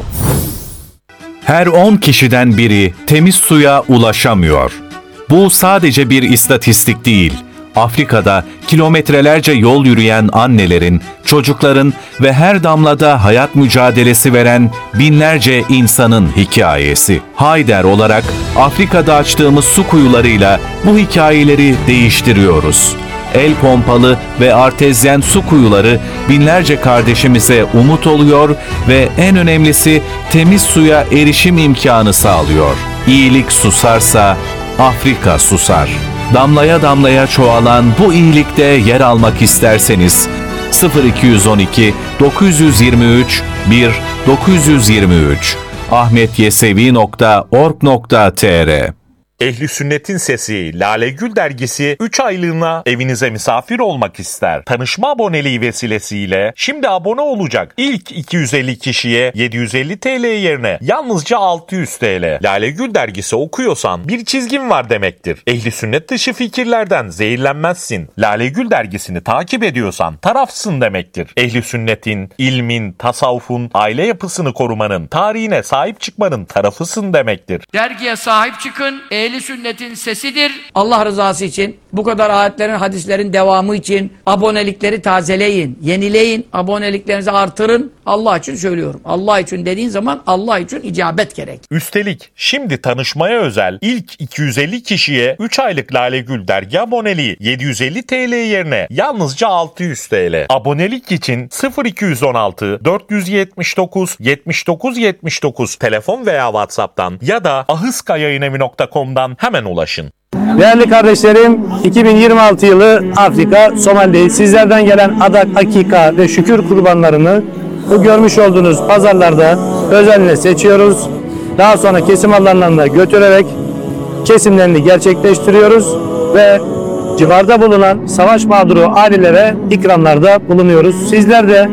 S7: Her on kişiden biri temiz suya ulaşamıyor. Bu sadece bir istatistik değil. Afrika'da kilometrelerce yol yürüyen annelerin, çocukların ve her damlada hayat mücadelesi veren binlerce insanın hikayesi. Hayder olarak Afrika'da açtığımız su kuyularıyla bu hikayeleri değiştiriyoruz. El pompalı ve artezyen su kuyuları binlerce kardeşimize umut oluyor ve en önemlisi temiz suya erişim imkanı sağlıyor. İyilik susarsa Afrika susar. Damlaya damlaya çoğalan bu iyilikte yer almak isterseniz sıfır iki yüz on iki dokuz yüz yirmi üç bir dokuz yüz yirmi üç ahmetyesevi nokta org nokta tr.
S8: Ehli Sünnet'in Sesi Lale Gül dergisi üç aylığına evinize misafir olmak ister. Tanışma aboneliği vesilesiyle şimdi abone olacak ilk iki yüz elli kişiye yedi yüz elli TL yerine yalnızca altı yüz TL. Lale Gül dergisi okuyorsan bir çizgin var demektir. Ehli Sünnet dışı fikirlerden zehirlenmezsin. Lale Gül dergisini takip ediyorsan tarafsın demektir. Ehli Sünnet'in, ilmin, tasavvufun, aile yapısını korumanın, tarihine sahip çıkmanın tarafısın demektir.
S1: Dergiye sahip çıkın. Ehli Sünnet'in sesidir. Allah rızası için, bu kadar ayetlerin, hadislerin devamı için abonelikleri tazeleyin, yenileyin, aboneliklerinizi artırın. Allah için söylüyorum. Allah için dediğin zaman Allah için icabet gerek.
S8: Üstelik şimdi tanışmaya özel ilk iki yüz elli kişiye üç aylık Lale Gül dergi aboneliği yedi yüz elli TL yerine yalnızca altı yüz TL. Abonelik için sıfır iki yüz on altı dört yüz yetmiş dokuz yetmiş dokuz yetmiş dokuz telefon veya WhatsApp'tan ya da ahıskayayınevi nokta com'dan hemen ulaşın.
S9: Değerli kardeşlerim, iki bin yirmi altı yılı Afrika, Somali'deyiz. Sizlerden gelen adak, akika ve şükür kurbanlarını bu görmüş olduğunuz pazarlarda özenle seçiyoruz. Daha sonra kesim alanlarına götürerek kesimlerini gerçekleştiriyoruz ve civarda bulunan savaş mağduru ailelere ikramlarda bulunuyoruz. Sizler de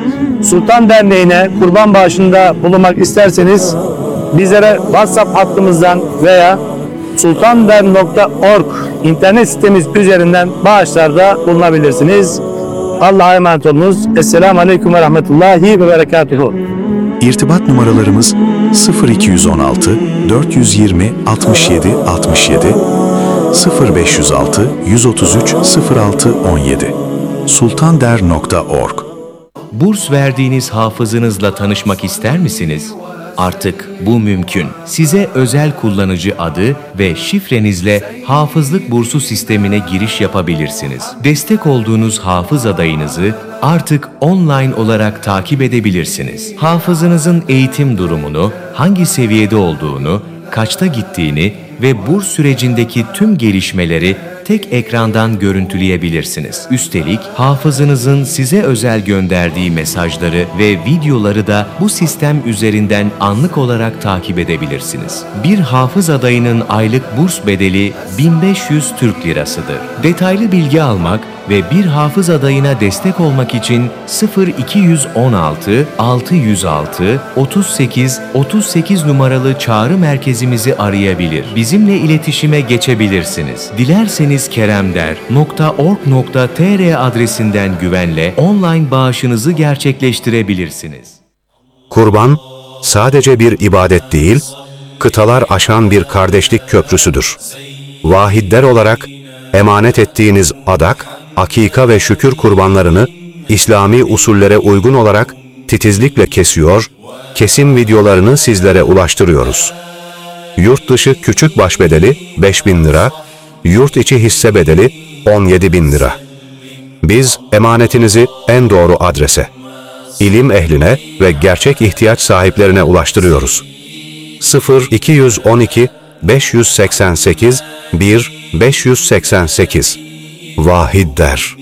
S9: Sultan Derneği'ne kurban bağışında bulunmak isterseniz bizlere WhatsApp hattımızdan veya sultandernek nokta org internet sitemiz üzerinden bağışlarda bulunabilirsiniz. Allah'a emanet olunuz. Esselamu Aleyküm ve Rahmetullahi ve Berekatuhu.
S10: İrtibat numaralarımız sıfır iki yüz on altı dört yüz yirmi altmış yedi altmış yedi, sıfır beş yüz altı yüz otuz üç sıfır altı on yedi. sultandernek nokta org.
S11: Burs verdiğiniz hafızınızla tanışmak ister misiniz? Artık bu mümkün. Size özel kullanıcı adı ve şifrenizle hafızlık bursu sistemine giriş yapabilirsiniz. Destek olduğunuz hafız adayınızı artık online olarak takip edebilirsiniz. Hafızınızın eğitim durumunu, hangi seviyede olduğunu, kaçta gittiğini ve burs sürecindeki tüm gelişmeleri tek ekrandan görüntüleyebilirsiniz. Üstelik hafızınızın size özel gönderdiği mesajları ve videoları da bu sistem üzerinden anlık olarak takip edebilirsiniz. Bir hafız adayının aylık burs bedeli bin beş yüz Türk Lirasıdır. Detaylı bilgi almak ve bir hafız adayına destek olmak için sıfır iki yüz on altı altı yüz altı otuz sekiz otuz sekiz numaralı çağrı merkezimizi arayabilir. Bizimle iletişime geçebilirsiniz. Dilerseniz keremder nokta org nokta tr adresinden güvenle online bağışınızı gerçekleştirebilirsiniz.
S3: Kurban, sadece bir ibadet değil, kıtalar aşan bir kardeşlik köprüsüdür. Vahidler olarak emanet ettiğiniz adak, akika ve şükür kurbanlarını İslami usullere uygun olarak titizlikle kesiyor, kesim videolarını sizlere ulaştırıyoruz. Yurt dışı küçük baş bedeli beş bin lira, yurt içi hisse bedeli on yedi bin lira. Biz emanetinizi en doğru adrese, ilim ehline ve gerçek ihtiyaç sahiplerine ulaştırıyoruz. sıfır iki yüz on iki beş yüz seksen sekiz bir beş yüz seksen sekiz Vahidler.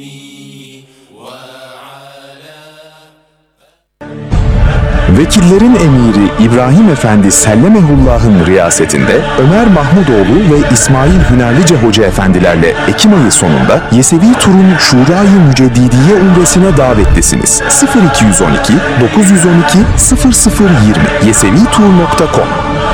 S10: Vekillerin emiri İbrahim Efendi Sellemehullah'ın riyasetinde Ömer Mahmudoğlu ve İsmail Hünerlice Hoca Efendilerle Ekim ayı sonunda Yesevi Tur'un Şura-i Müceddidiye Umresi'ne davetlisiniz. sıfır iki yüz on iki dokuz yüz on iki sıfır sıfır yirmi yesevitur nokta com.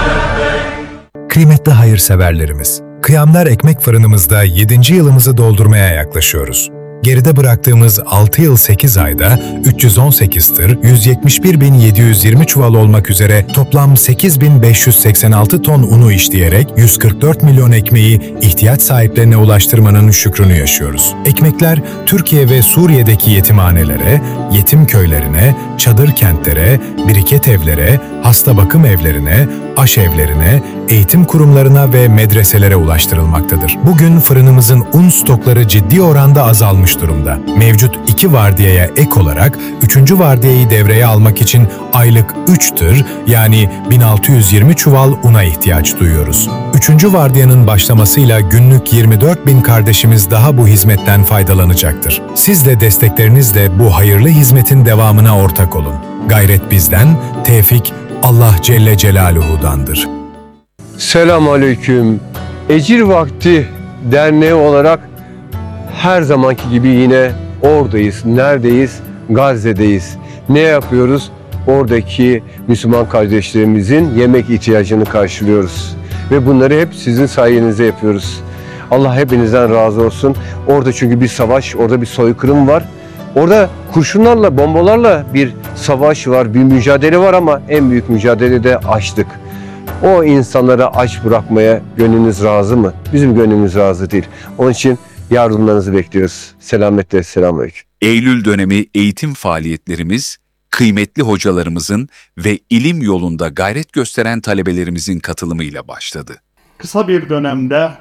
S12: Kıymetli hayırseverlerimiz, Kıyamlar Ekmek Fırınımızda yedinci yılımızı doldurmaya yaklaşıyoruz. Geride bıraktığımız altı yıl sekiz ayda üç yüz on sekiz tır, yüz yetmiş bir bin yedi yüz yirmi çuval olmak üzere toplam sekiz bin beş yüz seksen altı ton unu işleyerek yüz kırk dört milyon ekmeği ihtiyaç sahiplerine ulaştırmanın şükrünü yaşıyoruz. Ekmekler Türkiye ve Suriye'deki yetimhanelere, yetim köylerine, çadır kentlere, biriket evlere, hasta bakım evlerine, aşevlerine, eğitim kurumlarına ve medreselere ulaştırılmaktadır. Bugün fırınımızın un stokları ciddi oranda azalmış durumda. Mevcut iki vardiyaya ek olarak üçüncü vardiyayı devreye almak için aylık üç tır yani bin altı yüz yirmi çuval una ihtiyaç duyuyoruz. Üçüncü vardiyanın başlamasıyla günlük yirmi dört bin kardeşimiz daha bu hizmetten faydalanacaktır. Siz de desteklerinizle bu hayırlı hizmetin devamına ortak olun. Gayret bizden, tevfik Allah Celle Celaluhu'dandır.
S13: Selamun Aleyküm. Ecir Vakti Derneği olarak her zamanki gibi yine oradayız. Neredeyiz? Gazze'deyiz. Ne yapıyoruz? Oradaki Müslüman kardeşlerimizin yemek ihtiyacını karşılıyoruz. Ve bunları hep sizin sayenizde yapıyoruz. Allah hepinizden razı olsun. Orada çünkü bir savaş, orada bir soykırım var. Orada kurşunlarla, bombalarla bir savaş var, bir mücadele var ama en büyük mücadele de açlık. O insanları aç bırakmaya gönlünüz razı mı? Bizim gönlümüz razı değil. Onun için yardımlarınızı bekliyoruz. Selametle, selamünaleyküm.
S14: Eylül dönemi eğitim faaliyetlerimiz, kıymetli hocalarımızın ve ilim yolunda gayret gösteren talebelerimizin katılımıyla başladı.
S15: Kısa bir dönemde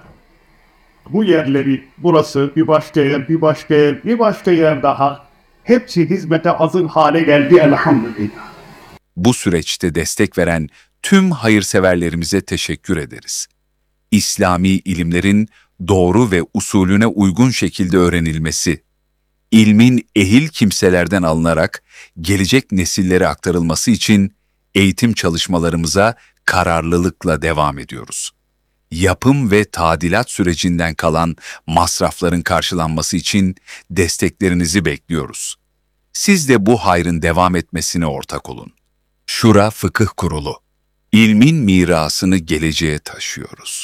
S15: bu yerleri, burası bir başka yer, bir başka yer, bir başka yer daha hepsi hizmete hazır hale geldi elhamdülillah.
S14: Bu süreçte destek veren tüm hayırseverlerimize teşekkür ederiz. İslami ilimlerin doğru ve usulüne uygun şekilde öğrenilmesi, ilmin ehil kimselerden alınarak gelecek nesillere aktarılması için eğitim çalışmalarımıza kararlılıkla devam ediyoruz. Yapım ve tadilat sürecinden kalan masrafların karşılanması için desteklerinizi bekliyoruz. Siz de bu hayrın devam etmesine ortak olun. Şura Fıkıh Kurulu, ilmin mirasını geleceğe taşıyoruz.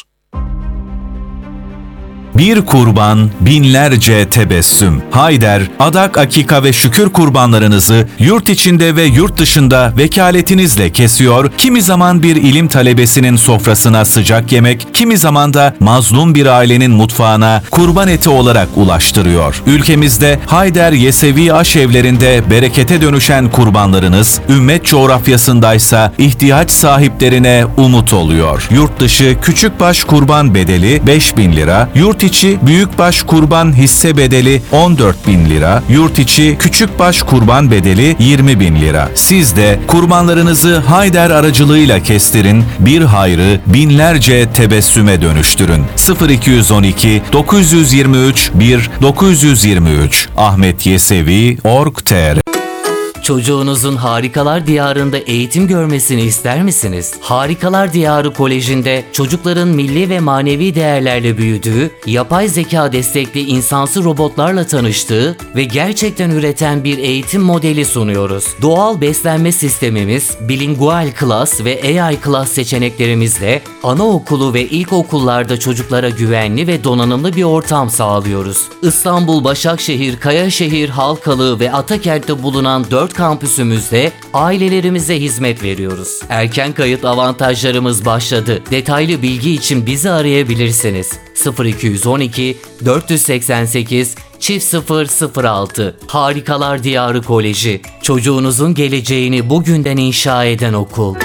S7: Bir kurban, binlerce tebessüm. Hayder, adak, akika ve şükür kurbanlarınızı yurt içinde ve yurt dışında vekaletinizle kesiyor, kimi zaman bir ilim talebesinin sofrasına sıcak yemek, kimi zaman da mazlum bir ailenin mutfağına kurban eti olarak ulaştırıyor. Ülkemizde Hayder Yesevi aşevlerinde berekete dönüşen kurbanlarınız, ümmet coğrafyasındaysa ihtiyaç sahiplerine umut oluyor. Yurt dışı küçükbaş kurban bedeli beş bin lira, yurt içi büyükbaş kurban hisse bedeli on dört bin lira, yurt içi küçükbaş kurban bedeli yirmi bin lira. Siz de kurbanlarınızı Hayder aracılığıyla kestirin, bir hayrı binlerce tebessüme dönüştürün. sıfır iki yüz on iki dokuz yüz yirmi üç bir dokuz yüz yirmi üç Ahmet Yesevi nokta org nokta tr.
S16: Çocuğunuzun Harikalar Diyarı'nda eğitim görmesini ister misiniz? Harikalar Diyarı Koleji'nde çocukların milli ve manevi değerlerle büyüdüğü, yapay zeka destekli insansı robotlarla tanıştığı ve gerçekten üreten bir eğitim modeli sunuyoruz. Doğal beslenme sistemimiz, bilingual class ve A I class seçeneklerimizle anaokulu ve ilkokullarda çocuklara güvenli ve donanımlı bir ortam sağlıyoruz. İstanbul, Başakşehir, Kayaşehir, Halkalı ve Atakent'te bulunan dört kampüsümüzde ailelerimize hizmet veriyoruz. Erken kayıt avantajlarımız başladı. Detaylı bilgi için bizi arayabilirsiniz. sıfır iki yüz on iki dört seksen sekiz çift sıfır sıfır altı. Harikalar Diyarı Koleji. Çocuğunuzun geleceğini bugünden inşa eden okul.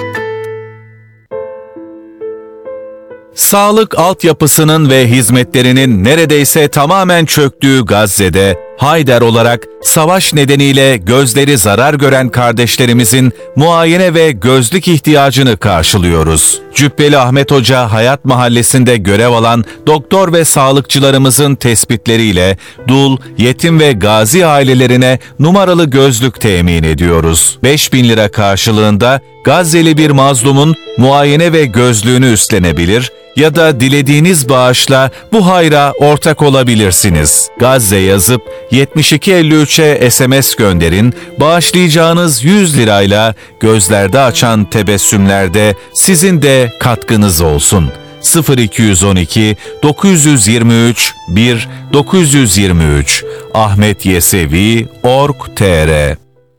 S7: Sağlık altyapısının ve hizmetlerinin neredeyse tamamen çöktüğü Gazze'de, Hayder olarak savaş nedeniyle gözleri zarar gören kardeşlerimizin muayene ve gözlük ihtiyacını karşılıyoruz. Cübbeli Ahmet Hoca Hayat Mahallesi'nde görev alan doktor ve sağlıkçılarımızın tespitleriyle dul, yetim ve gazi ailelerine numaralı gözlük temin ediyoruz. beş bin lira karşılığında Gazze'li bir mazlumun muayene ve gözlüğünü üstlenebilir ya da dilediğiniz bağışla bu hayra ortak olabilirsiniz. Gazze yazıp yetmiş iki elli üçe S M S gönderin, bağışlayacağınız yüz lirayla gözlerde açan tebessümlerde sizin de katkınız olsun. sıfır iki yüz on iki dokuz yirmi üç bir dokuz yirmi üç ahmetyesevi nokta org nokta tr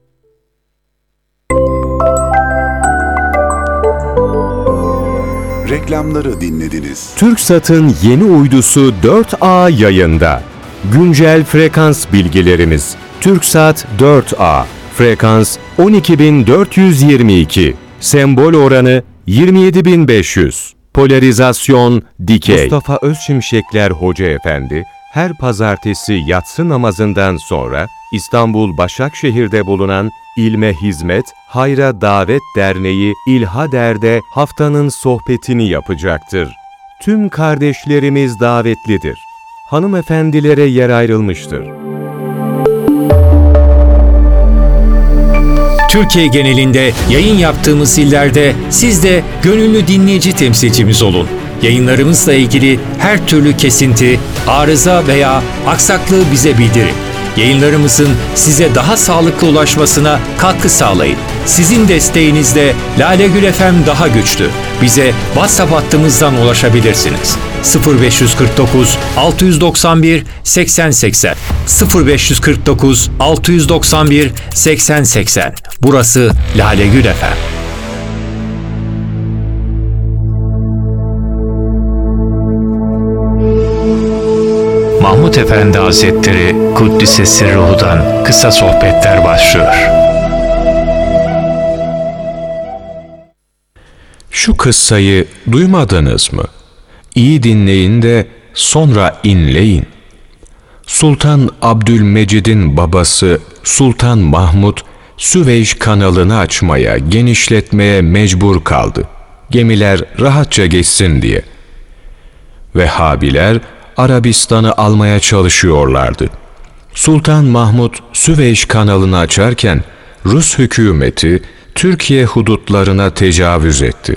S10: Reklamları dinlediniz.
S3: TürkSat'ın yeni uydusu dört A yayında. Güncel frekans bilgilerimiz. TürkSat dört A. Frekans on iki bin dört yüz yirmi iki. Sembol oranı yirmi yedi bin beş yüz. Polarizasyon dikey. Mustafa Özşimşekler Hoca Efendi her pazartesi yatsı namazından sonra İstanbul Başakşehir'de bulunan İlme Hizmet, Hayra Davet Derneği İlhader'de haftanın sohbetini yapacaktır. Tüm kardeşlerimiz davetlidir. Hanımefendilere yer ayrılmıştır.
S5: Türkiye genelinde yayın yaptığımız illerde siz de gönüllü dinleyici temsilcimiz olun. Yayınlarımızla ilgili her türlü kesinti, arıza veya aksaklığı bize bildirin. Yayınlarımızın size daha sağlıklı ulaşmasına katkı sağlayın. Sizin desteğinizle Lale Gül F M daha güçlü. Bize WhatsApp hattımızdan ulaşabilirsiniz. sıfır beş kırk dokuz altı doksan bir seksen seksen sıfır beş kırk dokuz altı doksan bir seksen seksen. Burası Lale Gül F M. Mahmud Efendi Hazretleri Kuddisesi Ruh'dan kısa sohbetler başlıyor.
S3: Şu kıssayı duymadınız mı? İyi dinleyin de sonra inleyin. Sultan Abdülmecid'in babası Sultan Mahmud, Süveyş kanalını açmaya, genişletmeye mecbur kaldı. Gemiler rahatça geçsin diye. Vehhabiler Arabistan'ı almaya çalışıyorlardı. Sultan Mahmud Süveyş kanalını açarken Rus hükümeti Türkiye hudutlarına tecavüz etti.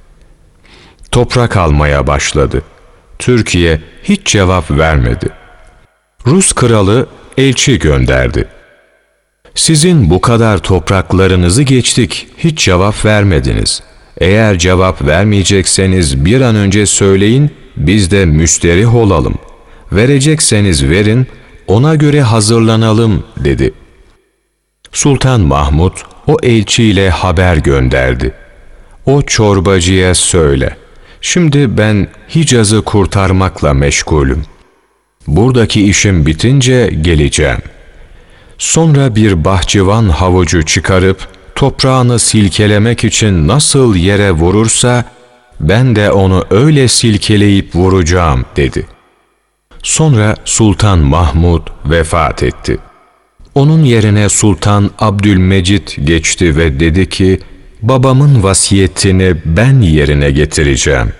S3: Toprak almaya başladı. Türkiye hiç cevap vermedi. Rus kralı elçi gönderdi. Sizin bu kadar topraklarınızı geçtik, hiç cevap vermediniz. Eğer cevap vermeyecekseniz bir an önce söyleyin, biz de müsterih olalım. Verecekseniz verin, ona göre hazırlanalım dedi. Sultan Mahmud o elçiyle haber gönderdi. O çorbacıya söyle, şimdi ben Hicaz'ı kurtarmakla meşgulüm. Buradaki işim bitince geleceğim. Sonra bir bahçıvan havucu çıkarıp toprağını silkelemek için nasıl yere vurursa ben de onu öyle silkeleyip vuracağım dedi. Sonra Sultan Mahmud vefat etti. Onun yerine Sultan Abdülmecid geçti ve dedi ki, babamın vasiyetini ben yerine getireceğim.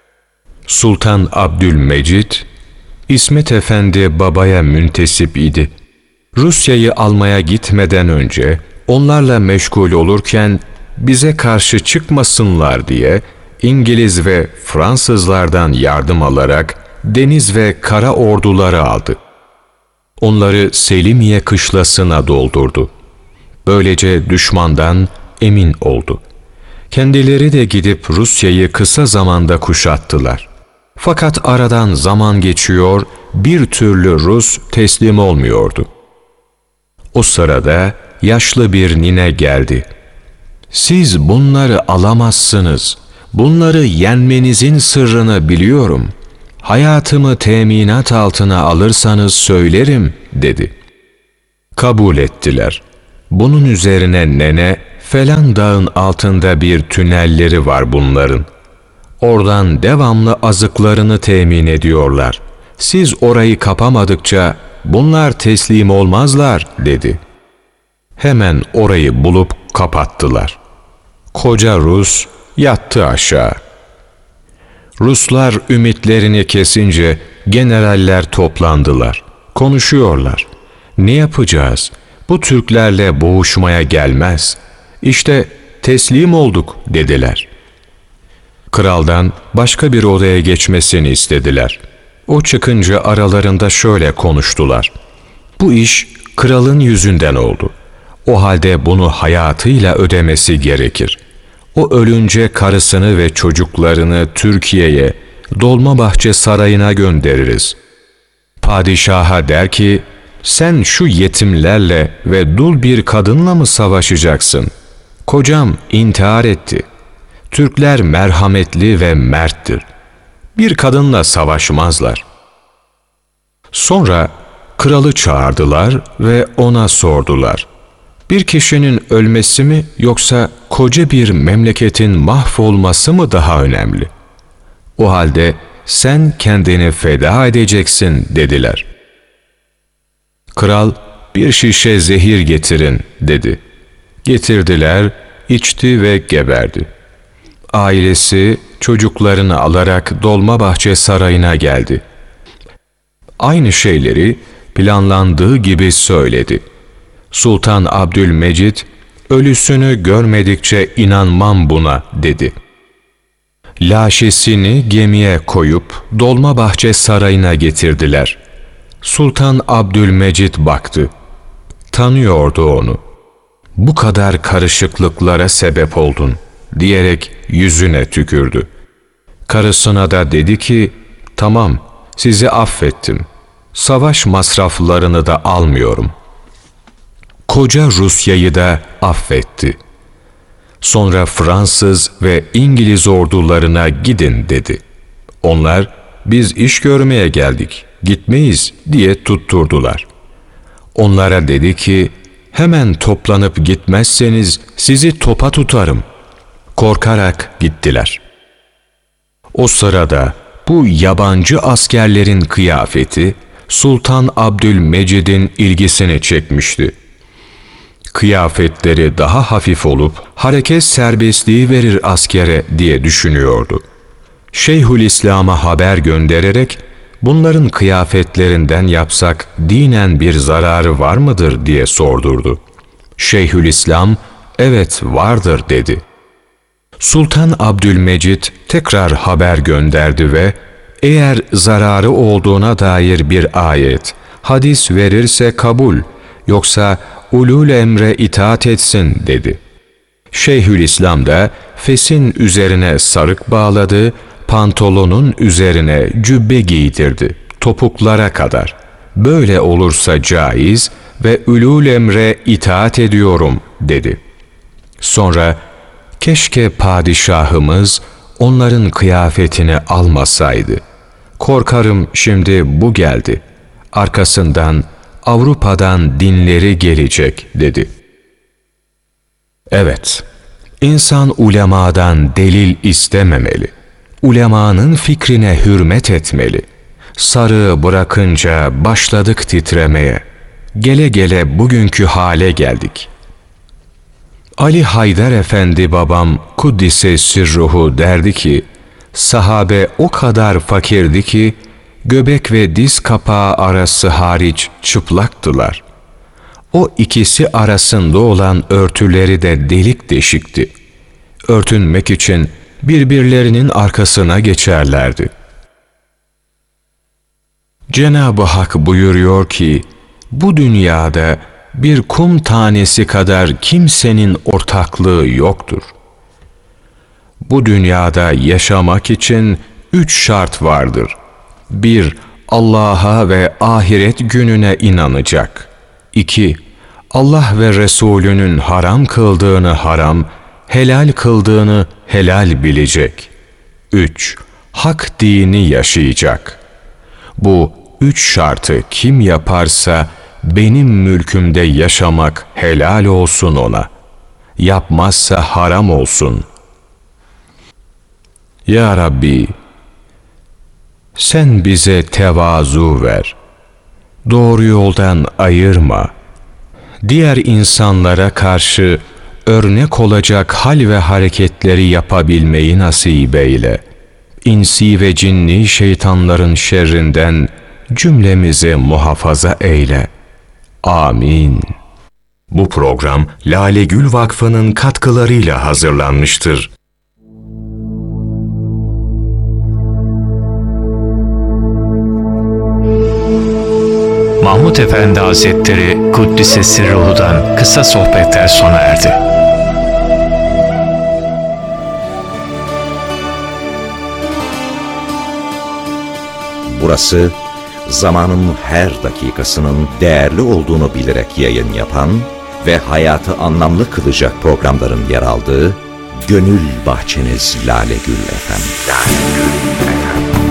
S3: Sultan Abdülmecid, İsmet Efendi babaya müntesip idi. Rusya'yı almaya gitmeden önce onlarla meşgul olurken bize karşı çıkmasınlar diye İngiliz ve Fransızlardan yardım alarak deniz ve kara orduları aldı. Onları Selimiye kışlasına doldurdu. Böylece düşmandan emin oldu. Kendileri de gidip Rusya'yı kısa zamanda kuşattılar. Fakat aradan zaman geçiyor, bir türlü Rus teslim olmuyordu. O sırada yaşlı bir nine geldi. "Siz bunları alamazsınız. Bunları yenmenizin sırrını biliyorum. Hayatımı teminat altına alırsanız söylerim," dedi. Kabul ettiler. Bunun üzerine nene, falan dağın altında bir tünelleri var bunların. Oradan devamlı azıklarını temin ediyorlar. Siz orayı kapamadıkça bunlar teslim olmazlar, dedi. Hemen orayı bulup kapattılar. Koca Rus yattı aşağı. Ruslar ümitlerini kesince generaller toplandılar. Konuşuyorlar. Ne yapacağız? Bu Türklerle boğuşmaya gelmez. İşte teslim olduk, dediler. Kraldan başka bir odaya geçmesini istediler. O çıkınca aralarında şöyle konuştular. Bu iş kralın yüzünden oldu. O halde bunu hayatıyla ödemesi gerekir. O ölünce karısını ve çocuklarını Türkiye'ye, Dolmabahçe Sarayı'na göndeririz. Padişaha der ki, sen şu yetimlerle ve dul bir kadınla mı savaşacaksın? Kocam intihar etti. Türkler merhametli ve merttir. Bir kadınla savaşmazlar. Sonra kralı çağırdılar ve ona sordular. Bir kişinin ölmesi mi yoksa koca bir memleketin mahvolması mı daha önemli? O halde sen kendini feda edeceksin, dediler. Kral, bir şişe zehir getirin, dedi. Getirdiler, içti ve geberdi. Ailesi çocuklarını alarak Dolmabahçe Sarayı'na geldi. Aynı şeyleri planlandığı gibi söyledi. Sultan Abdülmecid, ölüsünü görmedikçe inanmam buna, dedi. Laşesini gemiye koyup Dolmabahçe Sarayı'na getirdiler. Sultan Abdülmecid baktı. Tanıyordu onu. Bu kadar karışıklıklara sebep oldun, diyerek yüzüne tükürdü. Karısına da dedi ki, tamam, sizi affettim. Savaş masraflarını da almıyorum. Koca Rusya'yı da affetti. Sonra Fransız ve İngiliz ordularına gidin, dedi. Onlar, biz iş görmeye geldik, gitmeyiz diye tutturdular. Onlara dedi ki, hemen toplanıp gitmezseniz sizi topa tutarım. Korkarak gittiler. O sırada bu yabancı askerlerin kıyafeti Sultan Abdülmecid'in ilgisini çekmişti. Kıyafetleri daha hafif olup hareket serbestliği verir askere diye düşünüyordu. Şeyhülislam'a haber göndererek bunların kıyafetlerinden yapsak dinen bir zararı var mıdır diye sordurdu. Şeyhülislam evet vardır, dedi. Sultan Abdülmecid tekrar haber gönderdi ve eğer zararı olduğuna dair bir ayet, hadis verirse kabul, yoksa ulul emre itaat etsin, dedi. Şeyhülislam da fesin üzerine sarık bağladı, pantolonun üzerine cübbe giydirdi, topuklara kadar. Böyle olursa caiz ve ulul emre itaat ediyorum, dedi. Sonra, keşke padişahımız onların kıyafetini almasaydı. Korkarım şimdi bu geldi. Arkasından Avrupa'dan dinleri gelecek, dedi. Evet, insan ulemadan delil istememeli. Ulemanın fikrine hürmet etmeli. Sarığı bırakınca başladık titremeye. Gele gele bugünkü hale geldik. Ali Haydar Efendi babam Kuddise Sirruhu derdi ki, sahabe o kadar fakirdi ki, göbek ve diz kapağı arası hariç çıplaktılar. O ikisi arasında olan örtüleri de delik deşikti. Örtünmek için birbirlerinin arkasına geçerlerdi. Cenab-ı Hak buyuruyor ki, bu dünyada bir kum tanesi kadar kimsenin ortaklığı yoktur. Bu dünyada yaşamak için üç şart vardır. Bir, Allah'a ve ahiret gününe inanacak. İki, Allah ve Resulünün haram kıldığını haram, helal kıldığını helal bilecek. üç. Hak dini yaşayacak. Bu üç şartı kim yaparsa benim mülkümde yaşamak helal olsun ona. Yapmazsa haram olsun. Ya Rabbi, sen bize tevazu ver. Doğru yoldan ayırma. Diğer insanlara karşı örnek olacak hal ve hareketleri yapabilmeyi nasip eyle. İnsi ve cinni şeytanların şerrinden cümlemizi muhafaza eyle. Amin. Bu program Lale Gül Vakfı'nın katkılarıyla hazırlanmıştır.
S5: Mahmud Efendi Hazretleri Kuddise Sirruhu'dan kısa sohbetler sona erdi.
S17: Burası, zamanın her dakikasının değerli olduğunu bilerek yayın yapan ve hayatı anlamlı kılacak programların yer aldığı Gönül Bahçeniz Lale Gül Efem. Lale Gül Efem.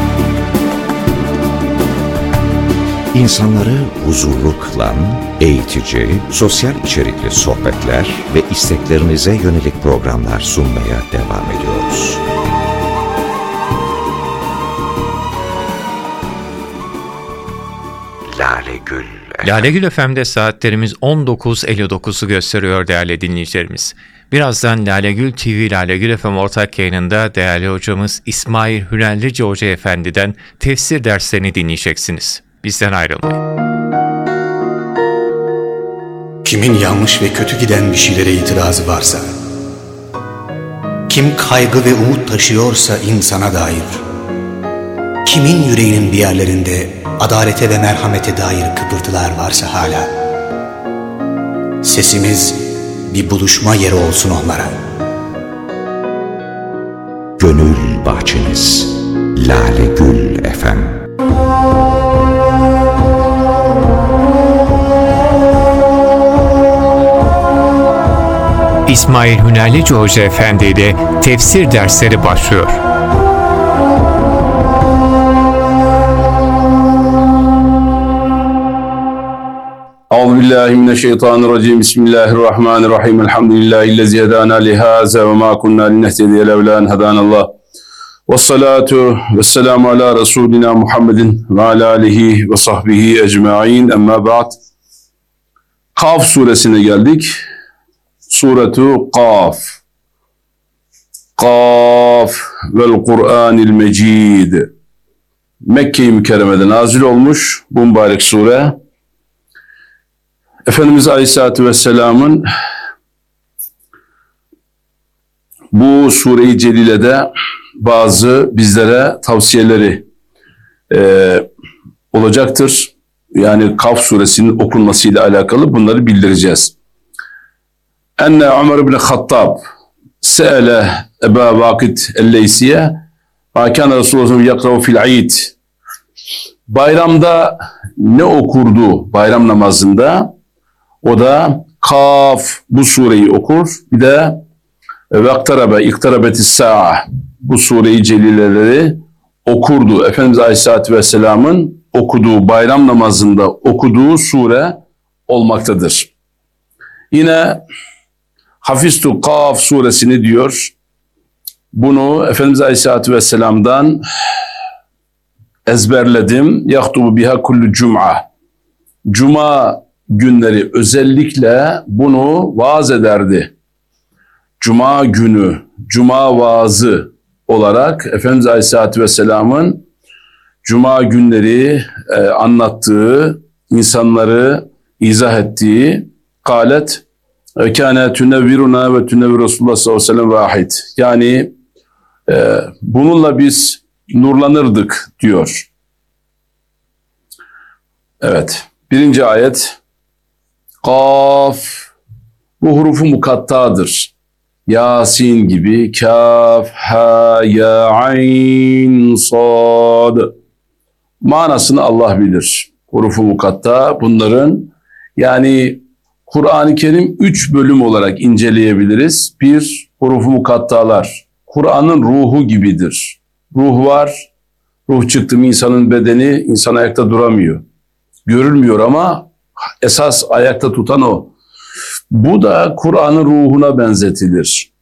S17: İnsanları huzurlu kılan, eğitici, sosyal içerikli sohbetler ve isteklerinize yönelik programlar sunmaya devam ediyoruz. Lale Gül Efem.
S5: Lale Gül F M'de saatlerimiz on dokuz elli dokuzu gösteriyor değerli dinleyicilerimiz. Birazdan Lale Gül T V Lale Gül F M ortak yayınında değerli hocamız İsmail Hünellici Hoca Efendi'den tefsir derslerini dinleyeceksiniz. Bizden ayrılmayın.
S18: Kimin yanlış ve kötü giden bir şeylere itirazı varsa, kim kaygı ve umut taşıyorsa insana dair, kimin yüreğinin bir yerlerinde adalete ve merhamete dair kıpırtılar varsa hala, sesimiz bir buluşma yeri olsun onlara.
S17: Gönül Bahçeniz Lale Gül Efem.
S5: İsmail Hünellici Hoca Efendi ile tefsir dersleri başlıyor.
S19: Euzubillahimineşşeytanirracim. Bismillahirrahmanirrahim. Elhamdülillahillezî hedâna lihâzâ ve mâ kunnâ linehtediye levlâ en hedânallâh. Vessalâtu vesselamu alâ Resûlina Muhammedin ve alâ âlihi ve sahbihi ecma'in. Emmâ ba'd. Kaf suresine geldik. Suretu Kaf. Kaf vel Kur'anil Mecid. Mekke-i Mükerreme'de nazil olmuş bu mübarek sure. Efendimiz Aleyhisselatü Vesselam'ın bu sure-i celilede bazı bizlere tavsiyeleri e, olacaktır. Yani Kaf suresinin okunmasıyla alakalı bunları bildireceğiz. Enne Ömer ibn Hattab se'ele Eba Vakit el-Leysiye ve kâne Resulullah yakravu fil aid. Bayramda ne okurdu bayram namazında? O da Kaf bu sureyi okur. Bir de Vektarabe, İktarabetis sa'a bu sureyi celileleri okurdu. Efendimiz Aleyhisselatü Vesselam'ın okuduğu, bayram namazında okuduğu sure olmaktadır. Yine Hafiztu Kaf suresini diyor. Bunu Efendimiz Aleyhisselatü Vesselam'dan ezberledim. Yaktubu biha kullu cum'a. Cuma günleri özellikle bunu vaaz ederdi. Cuma günü, cuma vaazı olarak Efendimiz Aleyhisselatü Vesselam'ın cuma günleri e, anlattığı, insanları izah ettiği kâlet ve kâne tünevviruna ve tünevvir Resulullah sallallahu aleyhi ve sellem vahid. Yani e, bununla biz nurlanırdık diyor. Evet. Birinci ayet Kaf bu hurufu mukattadır. Yasin gibi kaf, ha, ya, ayn, sad. Manasını Allah bilir. Hurufu mukatta bunların yani Kur'an-ı Kerim üç bölüm olarak inceleyebiliriz. Bir, huruf-u mukattalar. Kur'an'ın ruhu gibidir. Ruh var, ruh çıktı mı insanın bedeni, insan ayakta duramıyor. Görülmüyor ama esas ayakta tutan o. Bu da Kur'an'ın ruhuna benzetilir.